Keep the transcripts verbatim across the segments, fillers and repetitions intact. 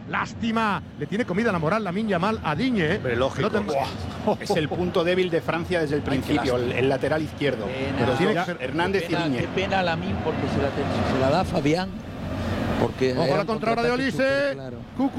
Lástima. Le tiene comida la moral Lamine Yamal a Digne. ¿eh? Pero lógico. Ten... Es el punto débil de Francia desde el principio, el, el lateral izquierdo. Pena, Pero tiene ya, que ser Hernández qué pena, y Digne. Qué pena Lamine porque se la, se la da Fabián. Porque Ojo la contrahora de Olise. Claro.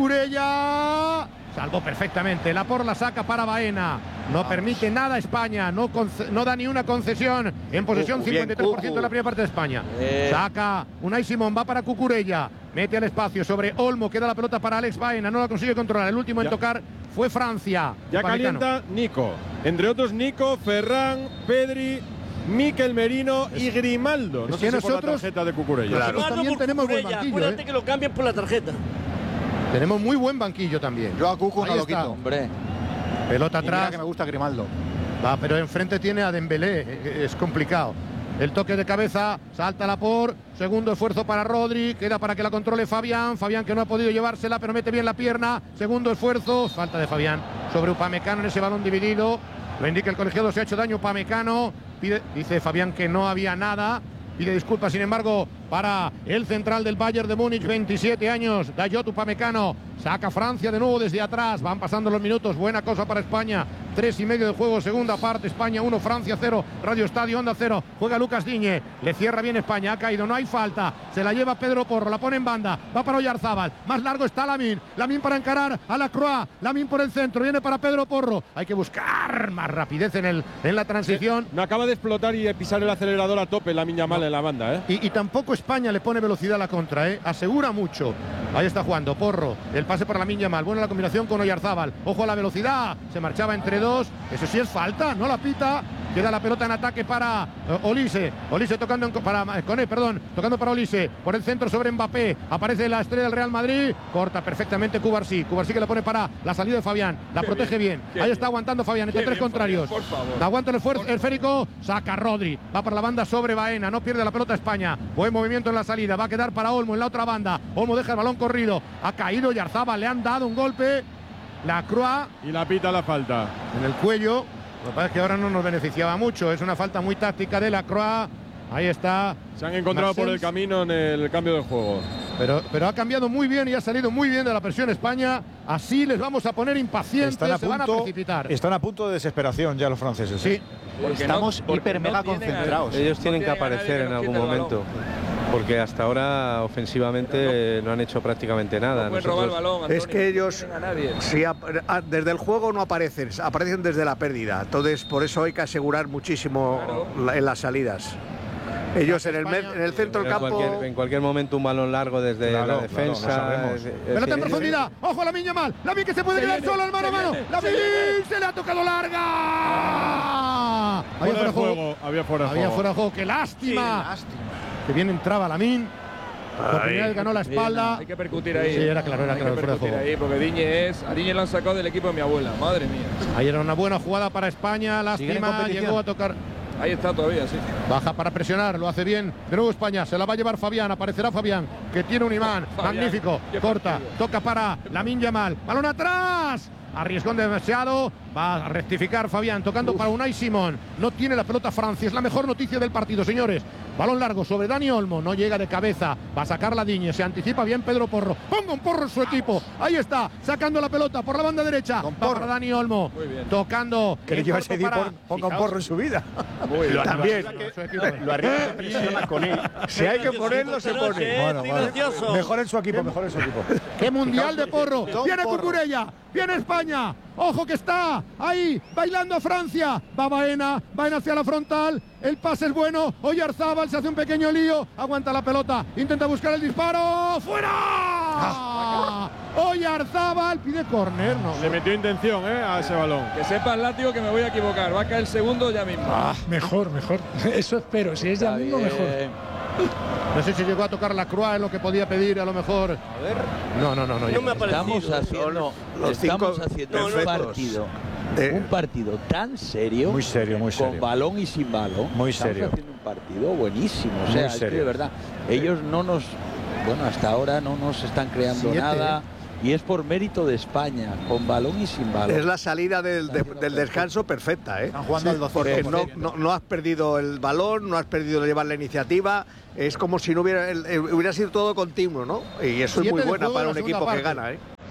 Cucurella. Salvó perfectamente. La por la saca para Baena. No Vamos. permite nada España. No, no da ni una concesión. En posesión Cucu, cincuenta y tres por ciento de la primera parte de España. Eh. Saca Unai Simón. Va para Cucurella. Mete al espacio sobre Olmo. Queda la pelota para Alex Baena. No la consigue controlar. El último ya. en tocar fue Francia. Ya calienta Nico. Entre otros Nico, Ferran, Pedri, Mikel Merino y Grimaldo. No sé si nosotros, por la tarjeta de Cucurella. Claro. Nosotros también tenemos Cucurella. buen banquillo. Acuérdate ¿eh? que lo cambien por la tarjeta. Tenemos muy buen banquillo también. Yo a Cucu no lo quito. Hombre. Pelota atrás. Mira que me gusta Grimaldo. Va, pero enfrente tiene a Dembélé. Es complicado. El toque de cabeza, salta la por, segundo esfuerzo para Rodri, queda para que la controle Fabián, Fabián que no ha podido llevársela, pero mete bien la pierna, segundo esfuerzo, falta de Fabián sobre Upamecano en ese balón dividido, lo indica el colegiado, se ha hecho daño Upamecano, pide, dice Fabián que no había nada, pide disculpas sin embargo para el central del Bayern de Múnich, veintisiete años, Dayot Upamecano, saca Francia de nuevo desde atrás, van pasando los minutos, buena cosa para España. Tres y medio de juego, segunda parte, España uno, Francia cero, Radio Estadio, Onda cero, juega Lucas Digne, le cierra bien España, ha caído, no hay falta, se la lleva Pedro Porro, la pone en banda, va para Oyarzábal, más largo está Lamine, Lamine para encarar a Lacroix, Lamine por el centro, viene para Pedro Porro, hay que buscar más rapidez en, el, en la transición. Sí, me acaba de explotar y de pisar el acelerador a tope Lamine Yamal no. en la banda, ¿eh? Y, y tampoco España le pone velocidad a la contra, ¿eh? Asegura mucho, ahí está jugando Porro, el pase para Lamine Yamal, buena la combinación con Oyarzábal, ojo a la velocidad, se marchaba entre dos, eso sí es falta, no la pita. Queda la pelota en ataque para uh, Olise. Olise tocando en, para Koné, perdón, tocando para Olise. Por el centro sobre Mbappé. Aparece la estrella del Real Madrid. Corta perfectamente Cubarsí. Cubarsí que le pone para la salida de Fabián. La qué protege bien. bien. Ahí está aguantando Fabián entre tres bien, contrarios. Fabián, por favor. Aguanta el esfuerzo esférico. Saca Rodri. Va para la banda sobre Baena. No pierde la pelota España. Buen movimiento en la salida. Va a quedar para Olmo en la otra banda. Olmo deja el balón corrido. Ha caído Oyarzábal. Le han dado un golpe. Lacroix. Y la pita la falta. En el cuello. Lo que pasa es que ahora no nos beneficiaba mucho. Es una falta muy táctica de Lacroix. Ahí está. Se han encontrado Marcels. por el camino en el cambio de juego. Pero, pero ha cambiado muy bien y ha salido muy bien de la presión España. Así les vamos a poner impacientes. Están a se punto, van a precipitar. Están a punto de desesperación ya los franceses. Sí. Porque estamos no, porque hiper mega no concentrados. A, ellos tienen no que aparecer en algún momento. Porque hasta ahora ofensivamente no, no han hecho prácticamente nada. No robar el balón, Antonio, es que ellos, no si a, a, desde el juego no aparecen, aparecen desde la pérdida. Entonces, por eso hay que asegurar muchísimo claro. la, en las salidas. Ellos en el, en el centro del campo. Cualquier, en cualquier momento un balón largo desde claro, la defensa. Claro, es, es, Pelota en profundidad. Ojo a Lamine Yamal. Lamine que se puede quedar solo al mano a mano. Lamine se le ha tocado larga. Había fuera de juego. juego. Había fuera de Había juego. fuera de juego. Qué lástima. Sí, lástima. Que bien entraba Lamine. Por primera vez ganó la espalda. Hay que percutir ahí. Sí, era claro, era Hay claro. que Fuera de juego. ahí porque Digne es. A Digne lo han sacado del equipo de mi abuela. Madre mía. Ahí era una buena jugada para España. Lástima. Llegó a tocar. Ahí está todavía, sí. Baja para presionar, lo hace bien. De nuevo España, se la va a llevar Fabián. Aparecerá Fabián, que tiene un imán. Oh, magnífico. Corta, partido. Toca para Lamine Yamal. Balón atrás. Arriesgó demasiado. Va a rectificar Fabián, tocando Uf. para Unai Simón. No tiene la pelota Francia. Es la mejor noticia del partido, señores. Balón largo sobre Dani Olmo. No llega de cabeza. Va a sacar la Digne. Se anticipa bien Pedro Porro. Ponga un porro en su equipo. Ahí está. Sacando la pelota por la banda derecha. Va para Dani Olmo. Tocando. Que yo ese tipo ponga un porro en su vida. Muy bien. También. Lo arriba que presiona con él. Si hay que ponerlo, se pone. Bueno, bueno. Mejor en su equipo, mejor en su equipo. ¡Qué mundial de porro! Viene Cucurella. Viene España. Ojo que está ahí bailando a Francia. Va Baena. Baena hacia la frontal. El pase es bueno. Oyarzábal se hace un pequeño lío. Aguanta la pelota. Intenta buscar el disparo. ¡Fuera! Ah, Oyarzábal pide córner. No. Le metió intención ¿eh? a ese balón. Que sepa el látigo que me voy a equivocar. Va a caer el segundo ya mismo. Ah, mejor, mejor. Eso espero. Si es ya Está mismo, bien. mejor. No sé si llegó a tocar la Croix en lo que podía pedir, a lo mejor. A ver. No, no, no. no, no me ha estamos haciendo, los estamos haciendo un partido. Eh, un partido tan serio, muy serio, muy serio, con balón y sin balón. Muy Estamos serio. haciendo un partido buenísimo. O sea, es que de verdad, ellos no nos, bueno, hasta ahora no nos están creando Siete. nada. Y es por mérito de España, con balón y sin balón. Es la salida del, de, del descanso perfecta, ¿eh? Están jugando sí, al doce. Porque no, no, no has perdido el balón, no has perdido llevar la iniciativa. Es como si no hubiera, el, el, hubiera sido todo continuo, ¿no? Y eso Siete es muy buena para un equipo parte. que gana, ¿eh?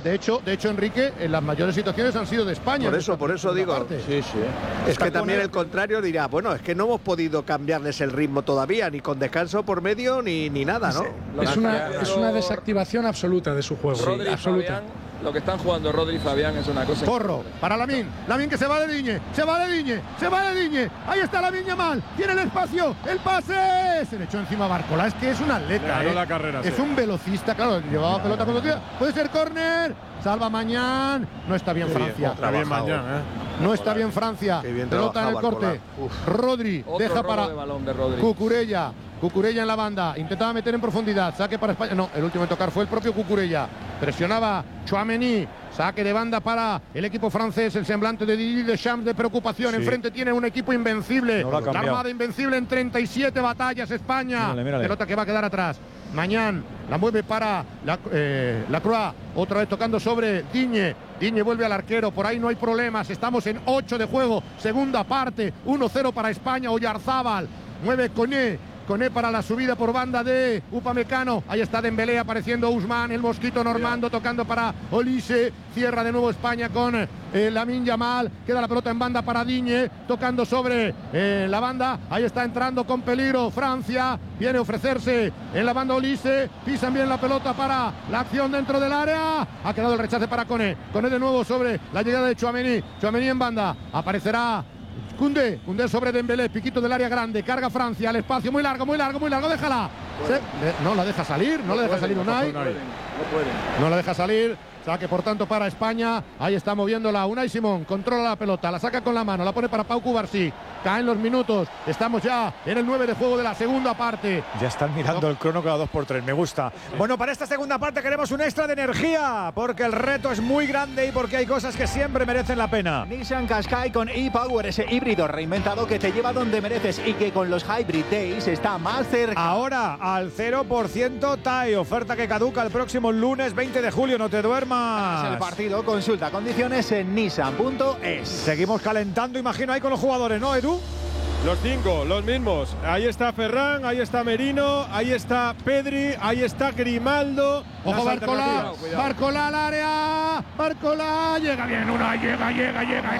De hecho, de hecho, Enrique, en las mayores situaciones han sido de España. Por eso, por eso digo. Sí, sí. Es que también el contrario dirá, bueno, es que no hemos podido cambiarles el ritmo todavía, ni con descanso por medio, ni, ni nada, ¿no? Es una, es una desactivación absoluta de su juego. Rodri y absoluta. Fabián, lo que están jugando Rodri y Fabián es una cosa. Porro para Lamine, Lamine que se va de Diñe, se va de Diñe, se va de Diñe. Ahí está Lamine Yamal, tiene el espacio, el pase, se le echó encima a Barcola. Es que es un atleta, Ganó ¿eh? la carrera, es sí. un velocista, claro, llevaba pelota cuando tira. Puede ser córner, salva Mañán, no está bien Qué Francia. bien, Está bien mañana, ¿eh? No está bien Francia. Qué bien Pelota en el trabajado corte. Barcola. Rodri Otro deja robo para de balón de Rodri. Cucurella. Cucurella en la banda, intentaba meter en profundidad, saque para España, no, el último en tocar fue el propio Cucurella, presionaba Tchouaméni, saque de banda para el equipo francés, el semblante de Didier Deschamps de preocupación, Sí. enfrente tiene un equipo invencible, No lo ha la cambiado. Armada invencible en treinta y siete batallas, España, Mírale, mírale. pelota que va a quedar atrás, Mañán la mueve para la, eh, la Croix, otra vez tocando sobre Diñe, Diñe vuelve al arquero, por ahí no hay problemas, estamos en ocho de juego, segunda parte, uno cero para España, Oyarzábal, mueve Koné, Koné para la subida por banda de Upamecano. Ahí está Dembélé apareciendo Ousmane, el mosquito Normando tocando para Olise. Cierra de nuevo España con eh, Lamine Yamal. Queda la pelota en banda para Diñe, tocando sobre eh, la banda. Ahí está entrando con peligro Francia. Viene a ofrecerse en la banda Olise. Pisan bien la pelota para la acción dentro del área. Ha quedado el rechace para Koné. Koné de nuevo sobre la llegada de Tchouaméni. Tchouaméni en banda. Aparecerá Koundé, Koundé sobre Dembélé, piquito del área grande, carga Francia, al espacio, muy largo, muy largo, muy largo, déjala. Se, le, no la deja salir, no, no la deja salir Unai. No pueden, no pueden. No la deja salir. Saque por tanto para España. Ahí está moviéndola Unai Simón. Controla la pelota. La saca con la mano. La pone para Pau Cubarsí. Caen los minutos. Estamos ya en el nueve de juego de la segunda parte. Ya están mirando el crono cada dos por tres. Me gusta. Bueno, para esta segunda parte queremos un extra de energía. Porque el reto es muy grande y porque hay cosas que siempre merecen la pena. Nissan Qashqai con e-Power, ese híbrido reinventado que te lleva donde mereces y que con los Hybrid Days está más cerca. Ahora al cero por ciento T A I. Oferta que caduca el próximo lunes veinte de julio. No te duermas. Es el partido, consulta condiciones en nissan punto es. Seguimos calentando, imagino, ahí con los jugadores, ¿no, Edu? Los cinco, los mismos. Ahí está Ferran, ahí está Merino, ahí está Pedri, ahí está Grimaldo. Ojo Las Barcola, alternativas. Barcola al área. Barcola, llega bien, Unai, llega, llega, llega.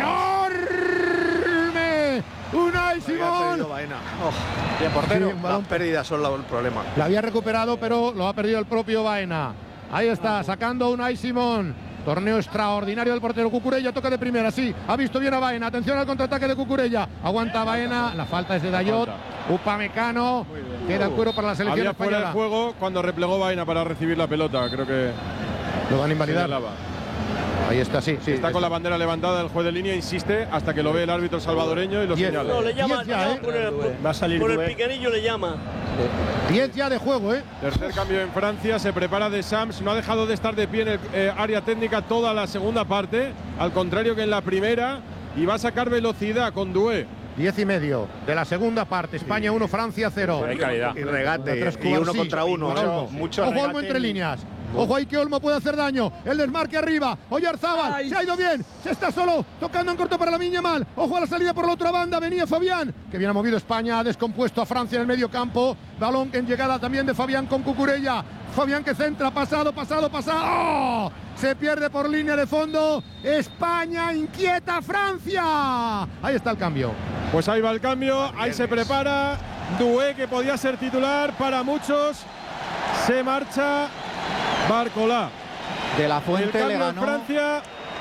¡Enorme! Unai Simón. Oh, bien portero. Sí, un balón Las pérdidas son la- el problema. La había recuperado, pero lo ha perdido el propio Baena. Ahí está, sacando Unai Simón. Torneo extraordinario del portero Cucurella, toca de primera, sí, ha visto bien a Baena, atención al contraataque de Cucurella, aguanta Baena, la falta es de Dayot, Upamecano, queda el cuero para la selección Había fuera de española. juego cuando replegó Baena para recibir la pelota, creo que Lo van a invalidar. señalaba. Ahí está, sí, sí. Está con la bandera levantada, el juez de línea insiste hasta que lo ve el árbitro salvadoreño y lo Diez. señala. No, le llama, Diez ya, le llama ¿eh? por el, Va a salir por el Dubé. piquerillo le llama. diez ya de juego, ¿eh? Tercer cambio en Francia, se prepara de Sams, no ha dejado de estar de pie en el eh, área técnica toda la segunda parte, al contrario que en la primera, y va a sacar velocidad con Doué. Diez y medio de la segunda parte, España uno, Francia cero. Hay calidad. Y regate. Tres Y uno Cubarsí, contra uno. igual ¿no? Olmo. mucho Ojo regate Olmo entre y- líneas. Ojo ahí que Olmo puede hacer daño. El desmarque arriba. Oyarzábal. Se ha ido bien. Se está solo. Tocando en corto para Lamine Yamal. Ojo a la salida por la otra banda. Venía Fabián. Que bien ha movido España. Ha descompuesto a Francia en el medio campo. Balón en llegada también de Fabián con Cucurella. Fabián que centra. Pasado, pasado, pasado. ¡Oh! Se pierde por línea de fondo. España inquieta a Francia. Ahí está el cambio. Pues ahí va el cambio, ahí se prepara Doué, que podía ser titular para muchos. Se marcha Barcola. De la El Fuente cambio le en ganó. Francia.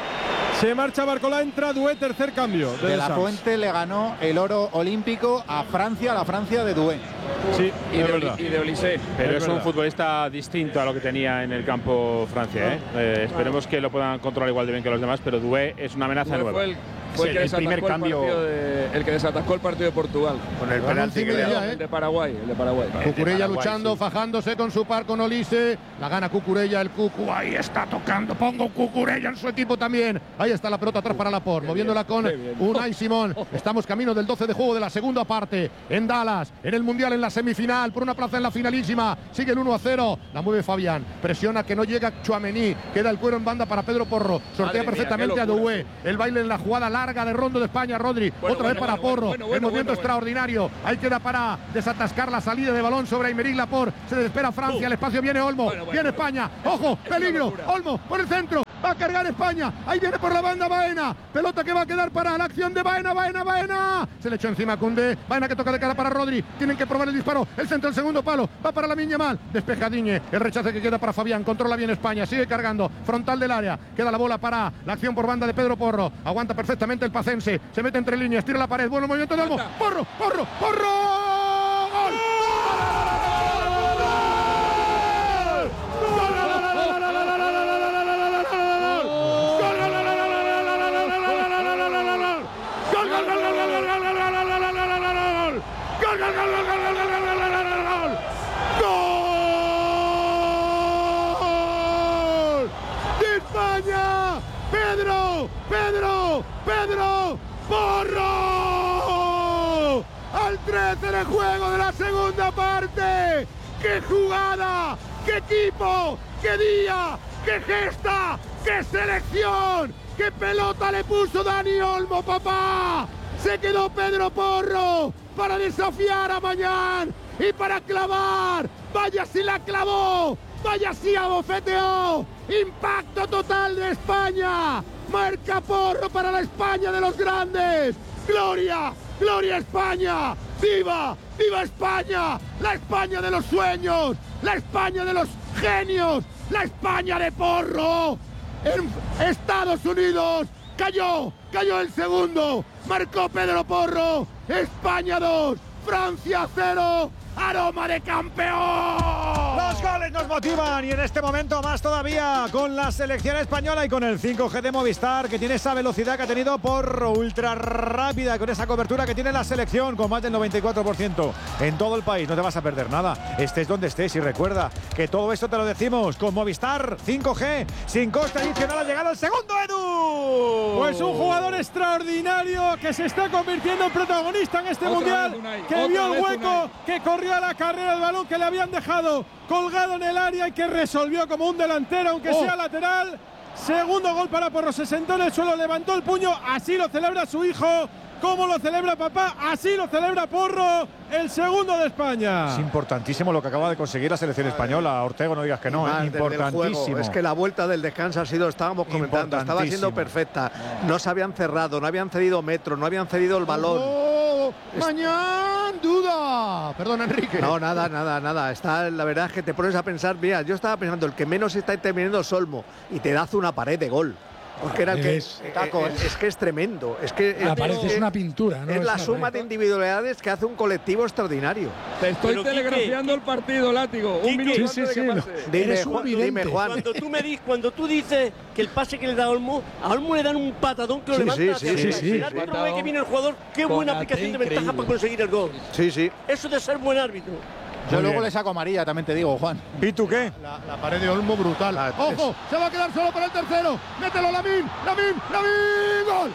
Se marcha Barcola, entra Doué, tercer cambio. De, De la Sams. Fuente le ganó el oro olímpico a Francia, la Francia de Doué. Sí, Y es de, verdad. Oli- y de Olise. Pero Es es, un verdad. futbolista distinto a lo que tenía en el campo Francia. ¿eh? Eh, esperemos que lo puedan controlar igual de bien que los demás, pero Doué es una amenaza Fue nueva. el, fue el Sí, que el primer desatascó cambio- el, partido de, el que desatascó el partido de Portugal. Con el Van penalti cinco que le ya, da. ¿eh? El de Paraguay, el de Paraguay. Cucurella Paraguay, luchando, sí. fajándose con su par con Olise. La gana Cucurella, el Cucu. Ahí está tocando. Pongo Cucurella en su equipo también. Ahí está la pelota atrás para Laporte. Moviéndola con qué bien. Unai Simón. Estamos camino del doce de juego de la segunda parte. En Dallas, en el Mundial, en la semifinal. Por una plaza en la finalísima. Sigue el uno a cero. La mueve Fabián. Presiona que no llega Tchouaméni. Queda el cuero en banda para Pedro Porro. Sortea Madre mía, perfectamente qué a locura. Doué. El baile en la jugada larga de Rondo de España. Rodri. Bueno, Otra vez bueno, para bueno, Porro. bueno, el bueno, movimiento bueno, extraordinario. Ahí queda para desatascar la salida de balón sobre Aymeric Laporte. Se desespera Francia. El espacio viene Olmo. Bueno, bueno, viene bueno. España. Ojo, Es una peligro. locura. Olmo por el centro. a cargar España. Ahí viene por la banda Baena. Pelota que va a quedar para la acción de Baena, Baena, Baena. Se le echó encima Koundé. Baena que toca de cara para Rodri. Tienen que probar el disparo. El centro, el segundo palo. Va para Lamine Yamal. Despeja Digne. El rechace que queda para Fabián. Controla bien España. Sigue cargando. Frontal del área. Queda la bola para la acción por banda de Pedro Porro. Aguanta perfectamente el pacense. Se mete entre líneas. Tira la pared. Bueno movimiento de Olmo. Porro, Porro, Porro. ¡Gol! ¡Pedro! ¡Pedro! ¡Pedro! ¡Porro! Al trece de juego de la segunda parte. ¡Qué jugada! ¡Qué equipo! ¡Qué día! ¡Qué gesta! ¡Qué selección! ¡Qué pelota le puso Dani Olmo, papá! Se quedó Pedro Porro para desafiar a Mañán y para clavar. ¡Vaya si la clavó! ¡Vaya si abofeteó! ¡Impacto total de España! ¡Marca Porro para la España de los grandes! ¡Gloria! ¡Gloria España! ¡Viva! ¡Viva España! ¡La España de los sueños! ¡La España de los genios! ¡La España de Porro! En Estados Unidos cayó, cayó el segundo. Marcó Pedro Porro. España dos, Francia cero. ¡Aroma de campeón! Los goles nos motivan y en este momento más todavía con la selección española y con el cinco G de Movistar, que tiene esa velocidad que ha tenido Porro, ultra rápida, con esa cobertura que tiene la selección con más del noventa y cuatro por ciento en todo el país. No te vas a perder nada, estés donde estés, y recuerda que todo esto te lo decimos con Movistar cinco G, sin coste adicional. Ha llegado el segundo, Edu. Pues un jugador extraordinario que se está convirtiendo en protagonista en este Otra mundial, vez Unai, que otra vio el vez hueco, Unai. que corrió a la carrera el balón que le habían dejado colgado en el área y que resolvió como un delantero, aunque Oh. sea lateral. Segundo gol para Porro, se sentó en el suelo, levantó el puño, así lo celebra su hijo. ¿Cómo lo celebra papá? Así lo celebra Porro, el segundo de España. Es importantísimo lo que acaba de conseguir la selección española. Ortego, no digas que no, es importantísimo. Es que la vuelta del descanso ha sido, estábamos comentando, estaba siendo perfecta. No se habían cerrado, no habían cedido metros, no habían cedido el balón. ¡Oh! ¡Mañán! ¡Duda! Perdón, Enrique. No, nada, nada, nada. Está, la verdad es que te pones a pensar, mira, yo estaba pensando, el que menos está interviniendo es Olmo y te hace una pared de gol. Porque era el que Es- eh, eh, es que es tremendo. Es que La es, pared es es- una pintura, ¿no? es Es la una suma pared. de individualidades que hace un colectivo extraordinario. Te estoy Pero, Quique, telegrafiando el partido, látigo. Un Quique, minuto sí, antes sí, de que sí, pase. Dime, Eres un Juan, vidente. dime, Juan. Cuando tú, me di, cuando tú dices que el pase que le da a Olmo, a Olmo le dan un patadón que lo Sí, levanta sí, hacia sí, arriba. sí, Si el sí. árbitro ve que viene el jugador, qué Con buena ate aplicación de ventaja increíble. para conseguir el gol. Sí, sí. Eso de ser buen árbitro. Yo Muy luego bien. le saco amarilla, también te digo, Juan. ¿Y tú qué? La, la pared de Olmo brutal. Ah, ¡Ojo! Se va a quedar solo para el tercero. ¡Mételo, Lamine! ¡Lamine! ¡Lamine! ¡Gol!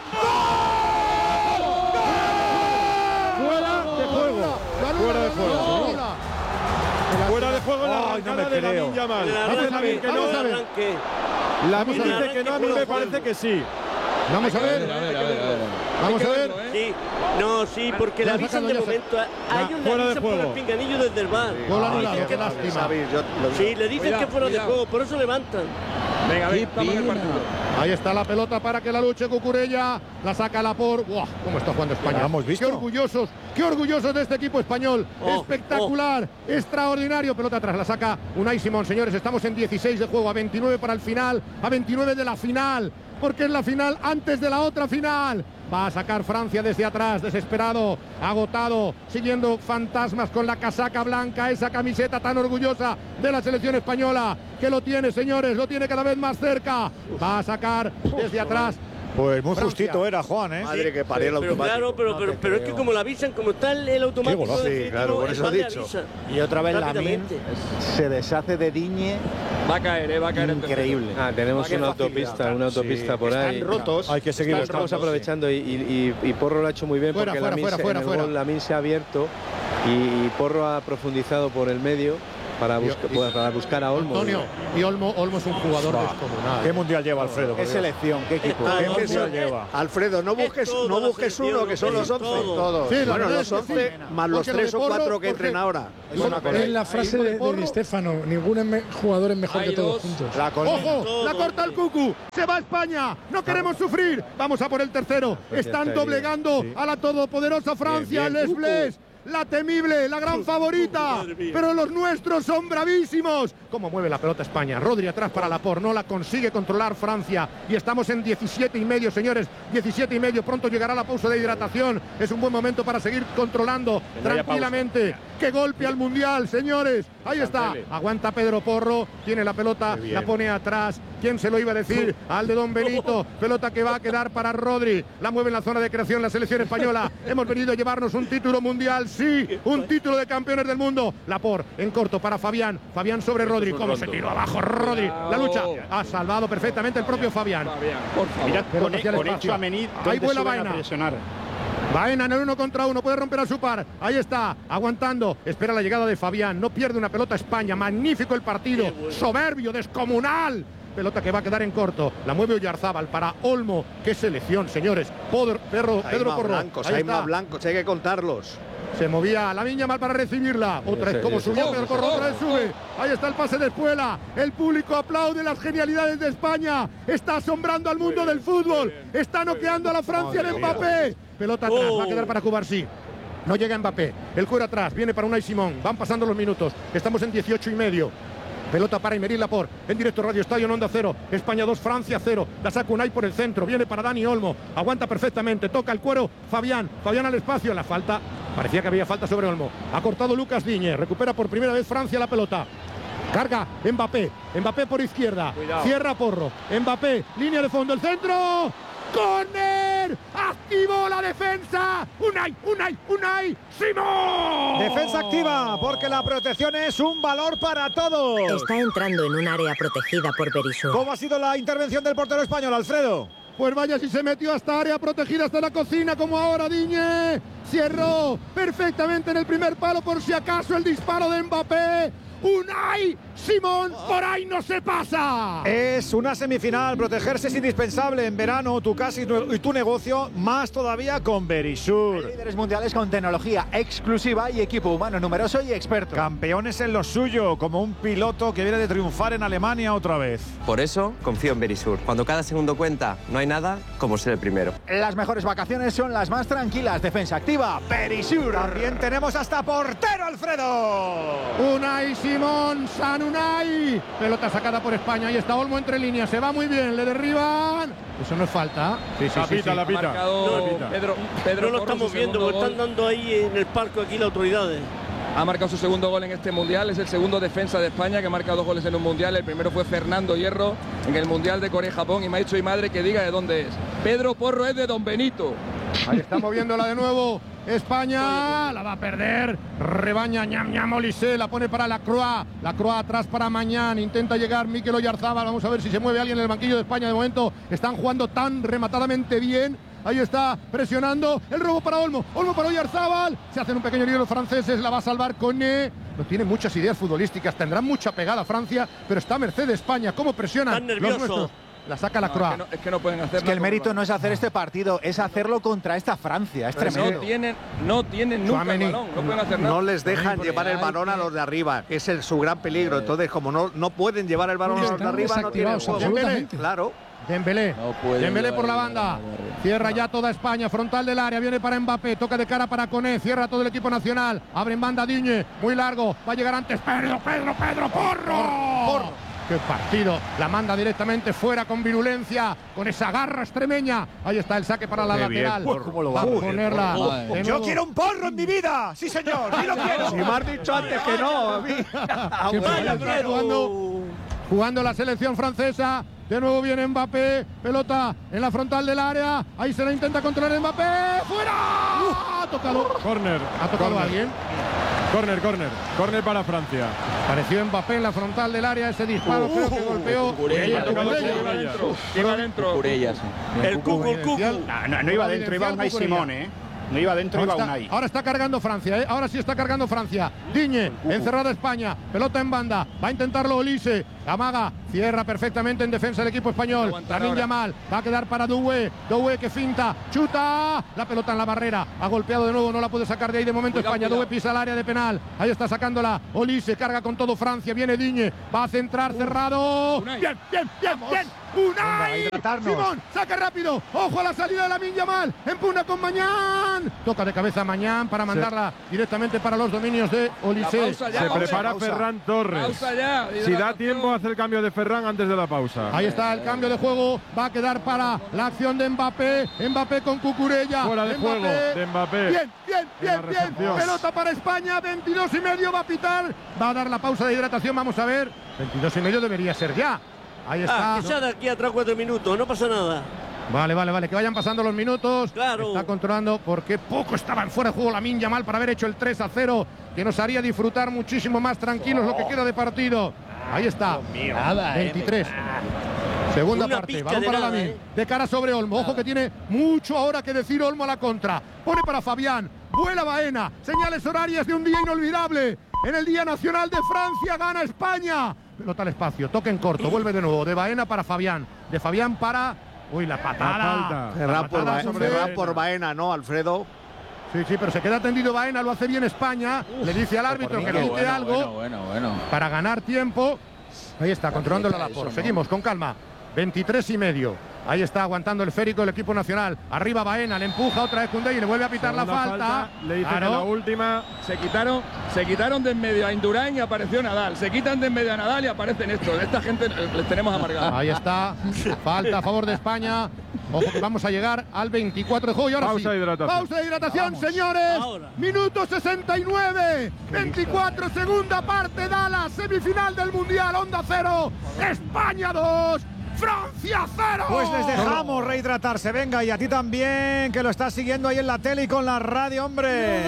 Fuera de juego. Fuera de juego. Fuera de juego en la Ay, no arrancada me de creo. Lamine Yamal. El Vamos a arranque, ver, que vamos no. a ver. arranque. Lamine Vamos a dice que no, a mí ver. me parece que sí. Vamos a ver. A ver, a ver, a ver. Vamos Hay a que ver. verlo, ¿eh? Sí, no, sí, porque le Ya avisan sacado, de ya momento. A Ya, ellos le fuera de avisan por el juego. pinganillo desde el bar. Gol Ay, anulado, qué- qué lástima. Sabéis, yo lo- Sí, le dicen Cuidado, que fuera de cuidado. juego, por eso levantan. Venga, Qué venga, estamos en el pena. partido. Ahí está la pelota para que la luche Cucurella. La saca Lapor. ¡Buah! ¿Cómo está jugando España? ¿La hemos visto? Qué orgullosos, qué orgullosos de este equipo español. Oh, Espectacular, extraordinario. Pelota atrás, la saca Unai Simón. Señores, estamos en dieciséis de juego, a veintinueve para el final, a veintinueve de la final. Porque es la final antes de la otra final. Va a sacar Francia desde atrás, desesperado, agotado, siguiendo fantasmas con la casaca blanca, esa camiseta tan orgullosa de la selección española, que lo tiene, señores, lo tiene cada vez más cerca. Va a sacar desde atrás. Pues muy Francia. justito era, Juan, ¿eh? Madre que parió el Pero automático. claro, pero, No pero, te pero es que creo. como la avisan, como está el, el automático golazo. Sí, definitivo, claro, por el eso bar he le dicho. avisa. Y otra vez Lamine Rápidamente. se deshace de Digne. Va a caer, eh, va a caer el tercero. Increíble. Ah, tenemos Qué una facilidad. autopista, una autopista por Están ahí. rotos. Hay que seguir Lo buscando, estamos aprovechando y, y- y Porro lo ha hecho muy bien Fuera, porque fuera, Lamine fuera, se, fuera, en el fuera. gol Lamine se ha abierto y, y Porro ha profundizado por el medio para, busca, y, y, para buscar a Olmo. Antonio, y Olmo, Olmo es un jugador bah, descomunal. ¿Qué mundial lleva Alfredo? ¿Qué selección? ¿Qué equipo? Ah, ¿Qué no, mundial no, lleva? Alfredo, no busques, no busques uno, que son los once. Todos. Sí, bueno, los once sí. más los tres o cuatro que entren ahora. Es la frase de, de Di Stéfano, ningún es jugador es mejor que todos juntos. La ¡Ojo! La corta el Cucu. Se va a España. No queremos sufrir. Vamos a por el tercero. Están doblegando a la todopoderosa Francia. Les Bles. La temible, la gran favorita, pero los nuestros son bravísimos. ¿Cómo mueve la pelota España? Rodri atrás para Laporte, no la consigue controlar Francia. Y estamos en diecisiete y medio, señores, diecisiete y medio. Pronto llegará la pausa de hidratación. Es un buen momento para seguir controlando tranquilamente. ¡Qué golpe al Mundial, señores! Ahí está, aguanta Pedro Porro, tiene la pelota, la pone atrás. ¿Quién se lo iba a decir? Al de Don Benito. Pelota que va a quedar para Rodri. La mueve en la zona de creación la selección española. Hemos venido a llevarnos un título mundial, sí, un título de campeones del mundo. Laporte en corto para Fabián. Fabián sobre Rodri. ¿Cómo se tiró abajo Rodri? La lucha ha salvado perfectamente el propio Fabián. Por favor. Mirad, con, con hecho a Menid, ahí vuela Baena. Baena en el uno contra uno, puede romper a su par. Ahí está, aguantando. Espera la llegada de Fabián. No pierde una pelota España. Magnífico el partido. Soberbio, descomunal. Pelota que va a quedar en corto. La mueve Oyarzábal para Olmo. ¡Qué selección, señores! Pedro, Pedro, Pedro Porro. Blancos, hay más blancos, hay que contarlos. Se movía la Viña mal para recibirla. Otra vez, como subió Pedro Porro, otra vez sube. Ahí está el pase de Espuela. El público aplaude las genialidades de España. Está asombrando al mundo del fútbol. Está noqueando a la Francia en Mbappé. Pelota atrás, va a quedar para Cubarsí. No llega Mbappé. El cuero atrás, viene para Unai Simón. Van pasando los minutos. Estamos en dieciocho y medio. Pelota para Aymeric Laporte, en directo Radio Estadio en Onda Cero. España dos, Francia cero. La saca Unai por el centro, viene para Dani Olmo. Aguanta perfectamente, toca el cuero Fabián. Fabián al espacio, la falta. Parecía que había falta sobre Olmo. Ha cortado Lucas Digne, recupera por primera vez Francia la pelota. Carga Mbappé, Mbappé por izquierda. Cuidado. Cierra Porro, Mbappé, línea de fondo, el centro. ¡Corner! ¡Activó la defensa! ¡Unai, Unai, Unai! ¡Simón! Defensa activa, porque la protección es un valor para todos. Está entrando en un área protegida por Berisur. ¿Cómo ha sido la intervención del portero español, Alfredo? Pues vaya si se metió hasta área protegida, hasta la cocina, como ahora Digne. Cerró perfectamente en el primer palo, por si acaso el disparo de Mbappé. Unai Simón, por ahí no se pasa. Es una semifinal, protegerse es indispensable en verano, tu casa y tu negocio, más todavía con Berisur. Líderes mundiales con tecnología exclusiva y equipo humano numeroso y experto. Campeones en lo suyo, como un piloto que viene de triunfar en Alemania otra vez. Por eso confío en Berisur. Cuando cada segundo cuenta, no hay nada como ser el primero. Las mejores vacaciones son las más tranquilas. Defensa activa, Berisur. También tenemos hasta portero, Alfredo. Unai Simón, San Unai. Pelota sacada por España. Ahí está Olmo entre líneas. Se va muy bien. Le derriban. Eso no es falta. Sí, sí, la sí, pita, sí. la pita. No, la pita. Pedro, Pedro no lo estamos viendo. Lo están dando ahí en el palco aquí las autoridades. Ha marcado su segundo gol en este Mundial. Es el segundo defensa de España que ha marcado dos goles en un Mundial. El primero fue Fernando Hierro en el Mundial de Corea y Japón. Y me ha dicho mi madre que diga de dónde es. Pedro Porro es de Don Benito. Ahí está moviéndola de nuevo. España la va a perder. Rebaña ñam ñam Olise. La pone para la Croix. La Croix atrás para Mañán. Intenta llegar Mikel Oyarzábal. Vamos a ver si se mueve alguien en el banquillo de España. De momento están jugando tan rematadamente bien. Ahí está presionando. El robo para Olmo. Olmo para Oyarzábal. Se hacen un pequeño lío los franceses. La va a salvar Koné. No tiene muchas ideas futbolísticas. Tendrán mucha pegada Francia. Pero está a merced de España. ¿Cómo presionan los nuestros? La saca la no, Croix. Es que, no, es que no pueden hacer Es que el mérito no es hacer este partido, es hacerlo contra esta Francia. Es Pero tremendo. No tienen, no tienen nunca el balón, no pueden hacer nada. No les dejan llevar el balón a los de arriba, que es el, su gran peligro. Entonces, como no, no pueden llevar el balón a los de arriba, no tienen juego. Dembélé. Claro. Dembélé. No Dembélé por la banda. Cierra ya toda España. Frontal del área. Viene para Mbappé. Toca de cara para Koné. Cierra todo el equipo nacional. Abre en banda Digne. Muy largo. Va a llegar antes. Pedro, Pedro, Pedro. Porro. Porro. ¡Qué partido! La manda directamente fuera con virulencia, con esa garra extremeña. Ahí está el saque para la Qué lateral. Bien, ¿Cómo lo va a ponerla? Oh, yo quiero un porro en mi vida. Sí, señor. Sí lo quiero. Si me has dicho antes que no. A mí. jugando, jugando la selección francesa. De nuevo viene Mbappé. Pelota en la frontal del área. Ahí se la intenta controlar Mbappé. ¡Fuera! Uh, ha tocado. Corner. ¿Ha tocado corner. alguien? Corner, corner. Corner para Francia. Pareció Mbappé en la frontal del área. Ese disparo Uh, creo que golpeó. Cucurella, Cucurella. Iba adentro. Cucurella, sí. El cucu, el cucu. No, no, no iba adentro, iba Unai Simón, ¿eh? No iba dentro, ahora iba está, Unai. Ahora está cargando Francia, ¿eh? Ahora sí está cargando Francia. Digne, encerrada España, pelota en banda, va a intentarlo Olise, amaga, cierra perfectamente en defensa el equipo español. Lamine Yamal, va a quedar para Doué, Doué que finta, chuta, la pelota en la barrera, ha golpeado de nuevo, no la puede sacar de ahí de momento cuidado, España, Doué pisa el área de penal, ahí está sacándola Olise, carga con todo Francia, viene Digne, va a centrar, uh, cerrado, Unai. bien, bien, bien, Vamos. bien, Unai, Simón, saca rápido, ojo a la salida de Lamine Yamal, empuna con Mañán, toca de cabeza Mañán para mandarla sí. directamente para los dominios de Olise. Se prepara pausa. Ferran Torres. Pausa ya, si da tiempo hace el cambio de Ferran antes de la pausa. Ahí está el cambio de juego, va a quedar para la acción de Mbappé, Mbappé con Cucurella. Fuera de Mbappé. juego de Mbappé. Bien, bien, bien, bien, pelota para España, veintidós y medio va a pitar, va a dar la pausa de hidratación, vamos a ver, veintidós y medio debería ser ya. Ahí está. Ah, que sea de aquí atrás cuatro minutos, no pasa nada. Vale, vale, vale, que vayan pasando los minutos. Claro. Está controlando porque poco estaba en fuera de juego Lamine Yamal para haber hecho el tres a cero, que nos haría disfrutar muchísimo más tranquilos oh. lo que queda de partido. Ahí está. Mío. Nada, veintitrés. Eh, Segunda parte, balón para Lamine, eh. de cara sobre Olmo. Ojo que tiene mucho ahora que decir Olmo a la contra. Pone para Fabián, vuela Baena, señales horarias de un día inolvidable. En el Día Nacional de Francia gana España. Pelota al espacio, toque en corto, vuelve de nuevo. De Baena para Fabián, de Fabián para... Uy, la patada. Cerrar por, ba por Baena, ¿no, Alfredo? Sí, sí, pero se queda tendido Baena, lo hace bien España. Uf, le dice al árbitro que le quite bueno, algo bueno, bueno, bueno. para ganar tiempo. Ahí está, controlando la por. Seguimos con calma. veintitrés y medio. Ahí está aguantando el férico el equipo nacional. Arriba Baena, le empuja otra vez Koundé y le vuelve a pitar Segunda la falta. falta. Le dice claro. que la última. Se quitaron, se quitaron de en medio a Indurain y apareció Nadal. Se quitan de en medio a Nadal y aparecen estos. Esta gente les tenemos amargados. Ahí está. Falta a favor de España. Ojo que vamos a llegar al veinticuatro de juego y ahora Pausa sí. de hidratación. Pausa de hidratación, Vamos. señores. Ahora. Minuto sesenta y nueve. veinticuatro, segunda parte, Dallas, semifinal del Mundial, Onda cero. España dos. Francia cero. Pues les dejamos rehidratarse. Venga, y a ti también, que lo estás siguiendo ahí en la tele y con la radio, hombre.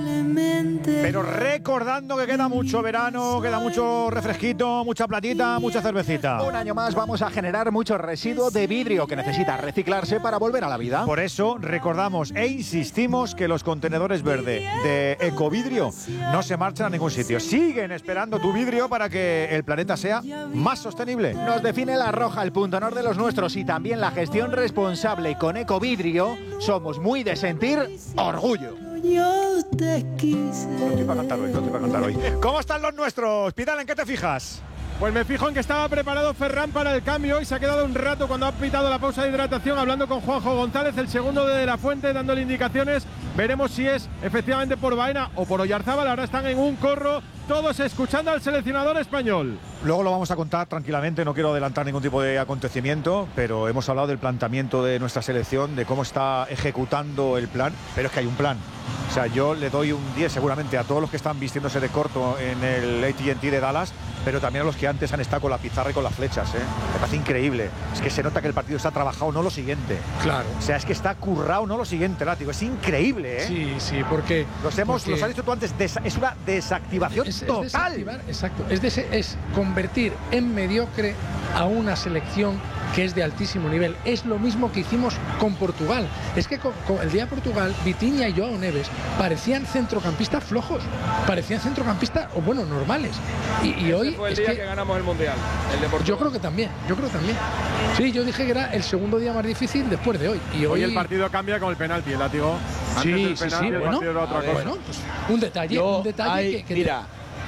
Pero recordando que queda mucho verano, queda mucho refresquito, mucha platita, mucha cervecita. Un año más vamos a generar mucho residuo de vidrio que necesita reciclarse para volver a la vida. Por eso recordamos e insistimos que los contenedores verde de Ecovidrio no se marchan a ningún sitio. Siguen esperando tu vidrio para que el planeta sea más sostenible. Nos define la roja, el punto honor de los nuestros y también la gestión responsable. Con Ecovidrio somos muy de sentir orgullo. Yo te quise. No estoy para cantar hoy, no estoy para cantar hoy. ¿Cómo están los nuestros? Pidal, ¿en qué te fijas? Pues me fijo en que estaba preparado Ferran para el cambio y se ha quedado un rato cuando ha pitado la pausa de hidratación hablando con Juanjo González, el segundo de La Fuente, dándole indicaciones. Veremos si es efectivamente por Baena o por Oyarzábal. Ahora están en un corro, todos escuchando al seleccionador español. Luego lo vamos a contar tranquilamente, no quiero adelantar ningún tipo de acontecimiento, pero hemos hablado del planteamiento de nuestra selección, de cómo está ejecutando el plan, pero es que hay un plan. O sea, yo le doy un diez seguramente a todos los que están vistiéndose de corto en el A T and T de Dallas, pero también a los que antes han estado con la pizarra y con las flechas, ¿eh? Me parece increíble. Es que se nota que el partido está trabajado, no lo siguiente. Claro. O sea, es que está currado, no lo siguiente, látigo. Es increíble, ¿eh? Sí, sí, porque... Los hemos, porque los has dicho tú antes, des, es una desactivación es, total. Es desactivar, exacto. Es, de, es convertir en mediocre a una selección que es de altísimo nivel. Es lo mismo que hicimos con Portugal. Es que con, con el día de Portugal, Vitinha y Joao Neves parecían centrocampistas flojos, parecían centrocampistas, o bueno, normales. Y, y hoy fue el es día que, que ganamos el Mundial, el de Portugal. Yo creo que también, yo creo que también. Sí, yo dije que era el segundo día más difícil después de hoy. Y hoy, hoy el partido cambia con el penalti, el látigo. Antes sí, del sí, penalti, sí, el bueno, partido era otra cosa. Bueno, pues un detalle, yo un detalle hay, que, que mira,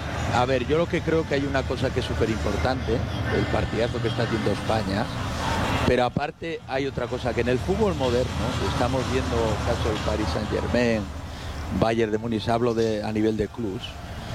a ver, yo lo que creo que hay una cosa que es súper importante, el partidazo que está haciendo España, pero aparte hay otra cosa, que en el fútbol moderno, estamos viendo caso del Paris Saint-Germain, Bayern de Múnich, hablo de, a nivel de clubs,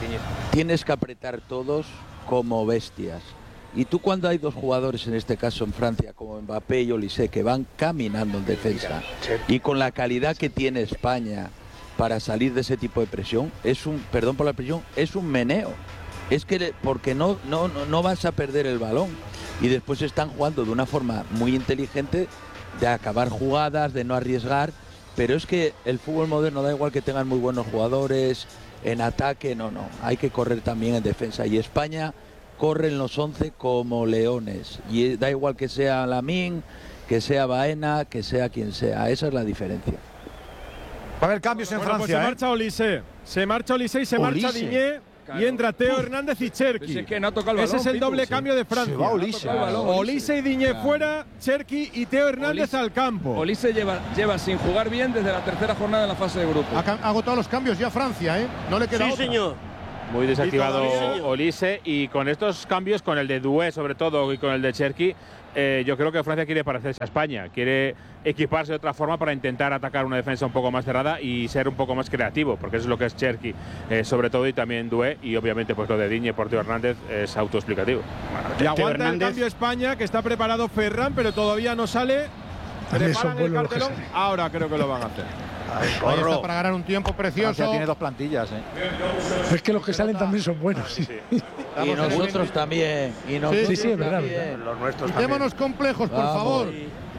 tienes que apretar todos como bestias. Y tú cuando hay dos jugadores, en este caso en Francia, como Mbappé y Olise, que van caminando en defensa, y con la calidad que tiene España para salir de ese tipo de presión, es un, perdón por la presión, es un meneo. Es que porque no, no, no vas a perder el balón. Y después están jugando de una forma muy inteligente de acabar jugadas, de no arriesgar. Pero es que el fútbol moderno da igual que tengan muy buenos jugadores en ataque, no, no. Hay que correr también en defensa. Y España corre en los once como leones. Y da igual que sea Lamine, que sea Baena, que sea quien sea. Esa es la diferencia. Va a haber cambios en bueno, Francia. Pues se ¿eh? marcha Olise. Se marcha Olise y se Olise. marcha Diñé. Claro. Y entra Teo Uf. Hernández y Cherki. Pues es que no ha tocado el Ese balón, es el doble Pitu, cambio sí. de Francia. Se va Olise. No Olise y Diñé claro. fuera, Cherki y Teo Hernández Olise, al campo. Olise lleva, lleva sin jugar bien desde la tercera jornada de la fase de grupo. Ha agotado los cambios ya Francia, ¿eh? No le queda Sí, otra. señor. Muy desactivado todavía- Olise, y con estos cambios, con el de Doué sobre todo y con el de Cherki, eh, yo creo que Francia quiere parecerse a España, quiere equiparse de otra forma para intentar atacar una defensa un poco más cerrada y ser un poco más creativo, porque eso es lo que es Cherki eh, sobre todo, y también Doué, y obviamente pues lo de Diñe por Teo Hernández es autoexplicativo. Y aguanta el cambio España, que está preparado Ferran, pero todavía no sale. También son Preparan el buenos los que cartelón, ahora creo que lo van a hacer. Ahí está para ganar un tiempo precioso. Francia tiene dos plantillas, ¿eh? Es que los que salen también son buenos. Sí, Y nosotros también. Y nosotros sí, sí, es verdad. también. Los nuestros Quitémonos complejos, por Vamos. favor.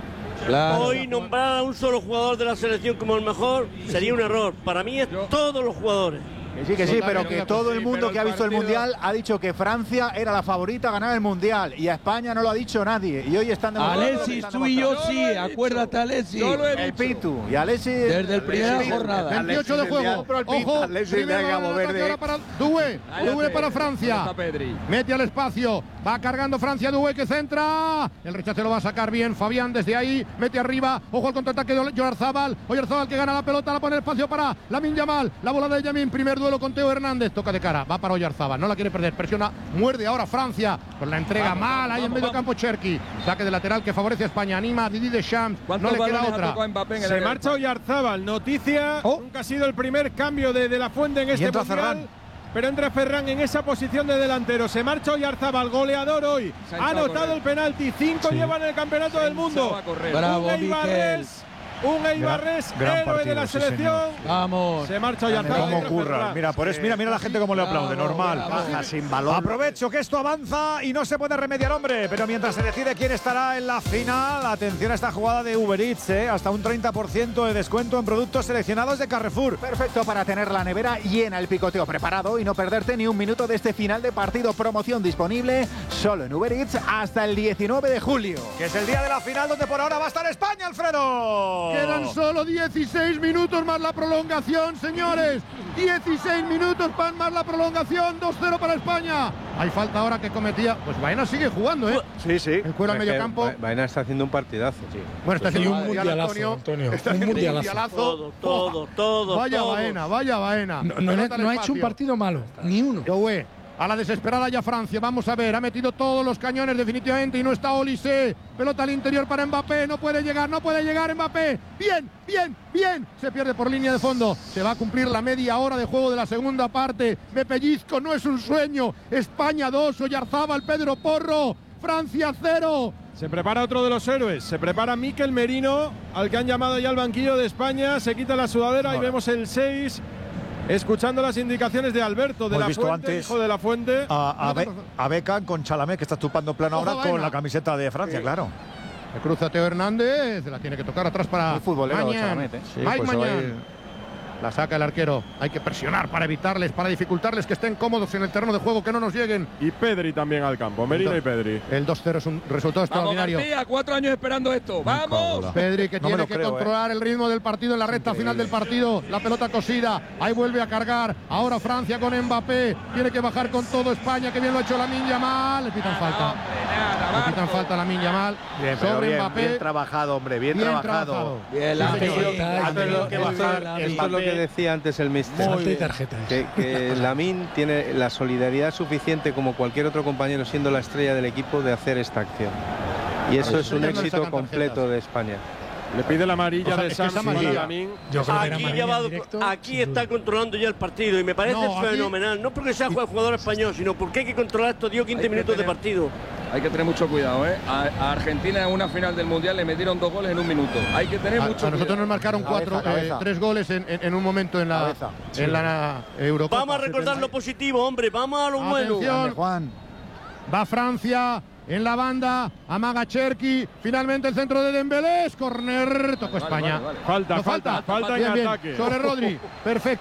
Claro. Hoy nombrar a un solo jugador de la selección como el mejor sería un error. Para mí es todos los jugadores. Que sí, que sí, pero que todo el mundo pero que ha el visto el partido- Mundial ha dicho que Francia era la favorita a ganar el Mundial, y a España no lo ha dicho nadie. Y hoy están demostrando lo que Alexis, están tú y yo demostrando. sí, acuérdate, Alexis. Yo lo he El dicho. Pitu y Alexis. Desde el primera jornada. veintiocho de juego. Ojo, primer balón en ataque ahora para Doué. Doué para Francia. Está Pedri. Mete al espacio. Va cargando Francia. Doué que centra. El rechace lo va a sacar bien Fabián desde ahí. Mete arriba. Ojo al contraataque de Oyarzábal. Oyarzábal que gana la pelota. La pone el espacio para Lamine Yamal. La bola de Yamin. Primer duelo con Teo Hernández. Toca de cara. Va para Oyarzábal. No la quiere perder. Presiona. Muerde ahora Francia. Con la entrega Vamos, mal. vamos, Ahí en vamos, medio vamos. campo Cherki. Saque de lateral que favorece a España. Anima a Didi Deschamps. No ¿Cuántos le queda balones ha otra. tocado Mbappé en el Se área marcha de Oyarzábal. Noticia. Oh. Nunca ha sido el primer cambio de, de la Fuente en este entra mundial. Ferran. Pero entra Ferran en esa posición de delantero. Se marcha Oyarzábal, goleador hoy. Se ha Ha echado a anotado correr. el penalti. Cinco Sí. llevan el campeonato del mundo. a correr. Bravo, un Miquel. Eibarres, un Eibarres, gran héroe partido, de la sí, selección. Vamos. Se marcha Oyarzábal. ¿Cómo entra curra? Ferran. Mira, por eso, mira, mira la gente cómo le aplaude, Bravo, normal. bravo. baja sin balón. Aprovecho que esto avanza y no se puede remediar, hombre. Pero mientras se decide quién estará en la final, atención a esta jugada de Uber Eats, ¿eh? Hasta un treinta por ciento de descuento en productos seleccionados de Carrefour. Perfecto para tener la nevera llena, el picoteo preparado y no perderte ni un minuto de este final de partido. Promoción disponible solo en Uber Eats hasta el diecinueve de julio. Que es el día de la final donde por ahora va a estar España, Alfredo. Quedan solo dieciséis minutos más la prolongación, señores. dieciséis minutos para más la prolongación. dos cero para España. Hay falta ahora que cometía. Pues Baena sigue jugando, ¿eh? Sí, sí. El cuero al Es que medio campo. Ba- Baena está haciendo un partidazo, sí. Bueno, está Y haciendo un un mundial, mundialazo, Antonio. Antonio. Está Un haciendo mundialazo. Todo, todo, todo. Vaya todo. Baena, vaya Baena. No, no, Pelota al no ha hecho un espacio. partido malo, ni uno. Doué. A la desesperada ya Francia, vamos a ver, ha metido todos los cañones definitivamente y no está Olise. Pelota al interior para Mbappé, no puede llegar, no puede llegar Mbappé. Bien, bien, bien. Se pierde por línea de fondo. Se va a cumplir la media hora de juego de la segunda parte. Me pellizco, no es un sueño. España dos, Oyarzábal, Pedro Porro. Francia cero. Se prepara otro de los héroes. Se prepara Mikel Merino, al que han llamado ya al banquillo de España. Se quita la sudadera y vemos el seis. Escuchando las indicaciones de Alberto de Hemos la visto Fuente, antes hijo de la Fuente. A, a, Be- a Beckham con Chalamet, que está estupando plano Ojo, ahora con Baena. la camiseta de Francia, Sí. claro. Se cruza Teo Hernández, la tiene que tocar atrás para Muy futbolero, Mañán. Chalamet, ¿eh? Sí, Mike pues se va a Mañán. ir. La saca el arquero. Hay que presionar para evitarles, para dificultarles que estén cómodos en el terreno de juego, que no nos lleguen. Y Pedri también al campo. Merino y Pedri. El dos cero es un resultado Vamos, extraordinario. García, cuatro años esperando esto. ¡Vamos! Pedri que No me tiene lo que creo, controlar el ritmo del partido en la recta final del partido. La pelota cosida. Ahí vuelve a cargar. Ahora Francia con Mbappé. Tiene que bajar con todo España. Que bien lo ha hecho Lamine Yamal. Le pitan falta. Le pitan falta a Lamine Yamal. Bien, pero Sobre bien, Mbappé. bien trabajado, hombre, bien, Bien trabajado. trabajado. Bien, Sí, la señor. misión. Está- Ha tenido que Esto, bajar esto es lo que decía antes el mister. Falta y tarjetas. Que, que Lamine tiene la solidaridad suficiente como cualquier otro compañero, siendo la estrella del equipo, de hacer esta acción. Y eso A es un los no le éxito sacan completo tarjetas. de España. Le pide la amarilla O sea, de es que es Sam amarilla. Lamin. Yo creo que era Aquí, amarilla ya va- en directo, aquí sin está duda. controlando ya el partido y me parece No, aquí- fenomenal. No porque sea jugador español, sino porque hay que controlar estos diez o quince Hay que minutos de tener- partido. Hay que tener mucho cuidado, ¿eh? A, a Argentina en una final del Mundial le metieron dos goles en un minuto. Hay que tener A, mucho a nosotros cuidado. nos marcaron Cabeza, cuatro, eh, cabeza. tres goles en, en- en un momento en la, Cabeza. en la Eurocopa. Vamos a recordar lo positivo, hombre. Vamos a lo bueno. Atención. Grande, Juan. Va Francia en la banda, amaga Cherki, finalmente el centro de Dembélé, es corner, tocó Vale, España. vale, vale. Falta, No falta, falta en Bien, bien. ataque. Sobre Rodri, perfecto.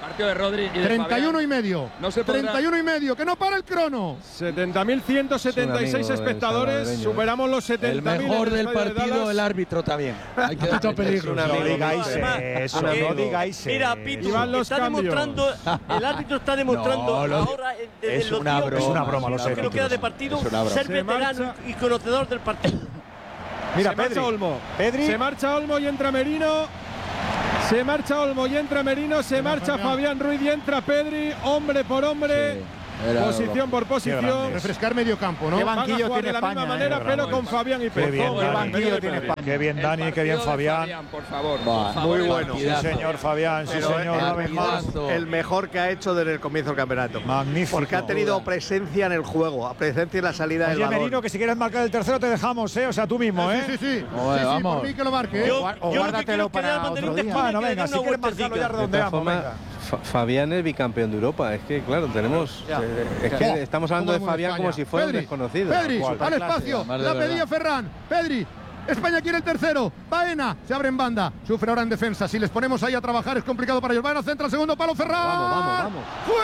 Partido de Rodri y de treinta y uno Fabián. y medio. No se podrá- treinta y uno y medio, que no para el crono. setenta mil ciento setenta y seis Es un amigo del espectadores. salvadoreño, Superamos los El setenta mil. mejor del partido, el árbitro también. Hay que Mucho peligro. un No amigo. digáis Además, eso, que- no digáis Mira, eso. Pitu, Iván, los está cambios. demostrando, el árbitro está demostrando No, lo- ahora eh, desde es los una tíos broma, Es una broma, lo sé. que no queda de partido, Es una broma. ser Se veterano marcha. y conocedor del partido. Mira, se Pedri. marcha Olmo. Pedri. Se marcha Olmo y entra Merino. Se marcha Olmo y entra Merino. Se marcha Fabián Ruiz y entra Pedri. Hombre por hombre. Era Posición por posición. grande. Refrescar medio campo, ¿no? Qué Van a banquillo jugar tiene de la España, misma eh, manera, bravo, pero el con partido. Fabián y Qué Pedri. bien, Todo qué el banquillo partido tiene de España. Qué bien, El Dani, qué partido bien, de Fabián. Por favor. Va, por favor, muy el bueno. Sí, partidazo. señor Fabián, sí, Pero señor. el una vez más. partidazo. El mejor que ha hecho desde el comienzo del campeonato. Magnífico. Porque ha tenido presencia en el juego, presencia en la salida del Oye, balón. Merino, que si quieres marcar el tercero te dejamos, ¿eh? O sea, tú mismo, ¿eh? Sí, sí, sí. Joder, Sí, sí, vamos. por mí que lo marque. ¿eh? Yo, O yo lo que guárdatelo quiero es que para Real Madrid otro te día. jure Bueno, que le venga, dé si una quieres marcarlo ya vueltecita. De todas redondeamos, formas, venga. Fa- Fabián es bicampeón de Europa. Es que, claro, tenemos. Ya. eh, es Ya. que estamos hablando de ¿Cómo vamos Fabián España? como si fuera Pedri, un desconocido. Pedri, Igual. al clase, espacio. más de La verdad. pedía Ferran. Pedri. España quiere el tercero. Baena se abre en banda. Sufre ahora en defensa. Si les ponemos ahí a trabajar es complicado para ellos. Baena centra el segundo palo. Ferran. Vamos, vamos, vamos.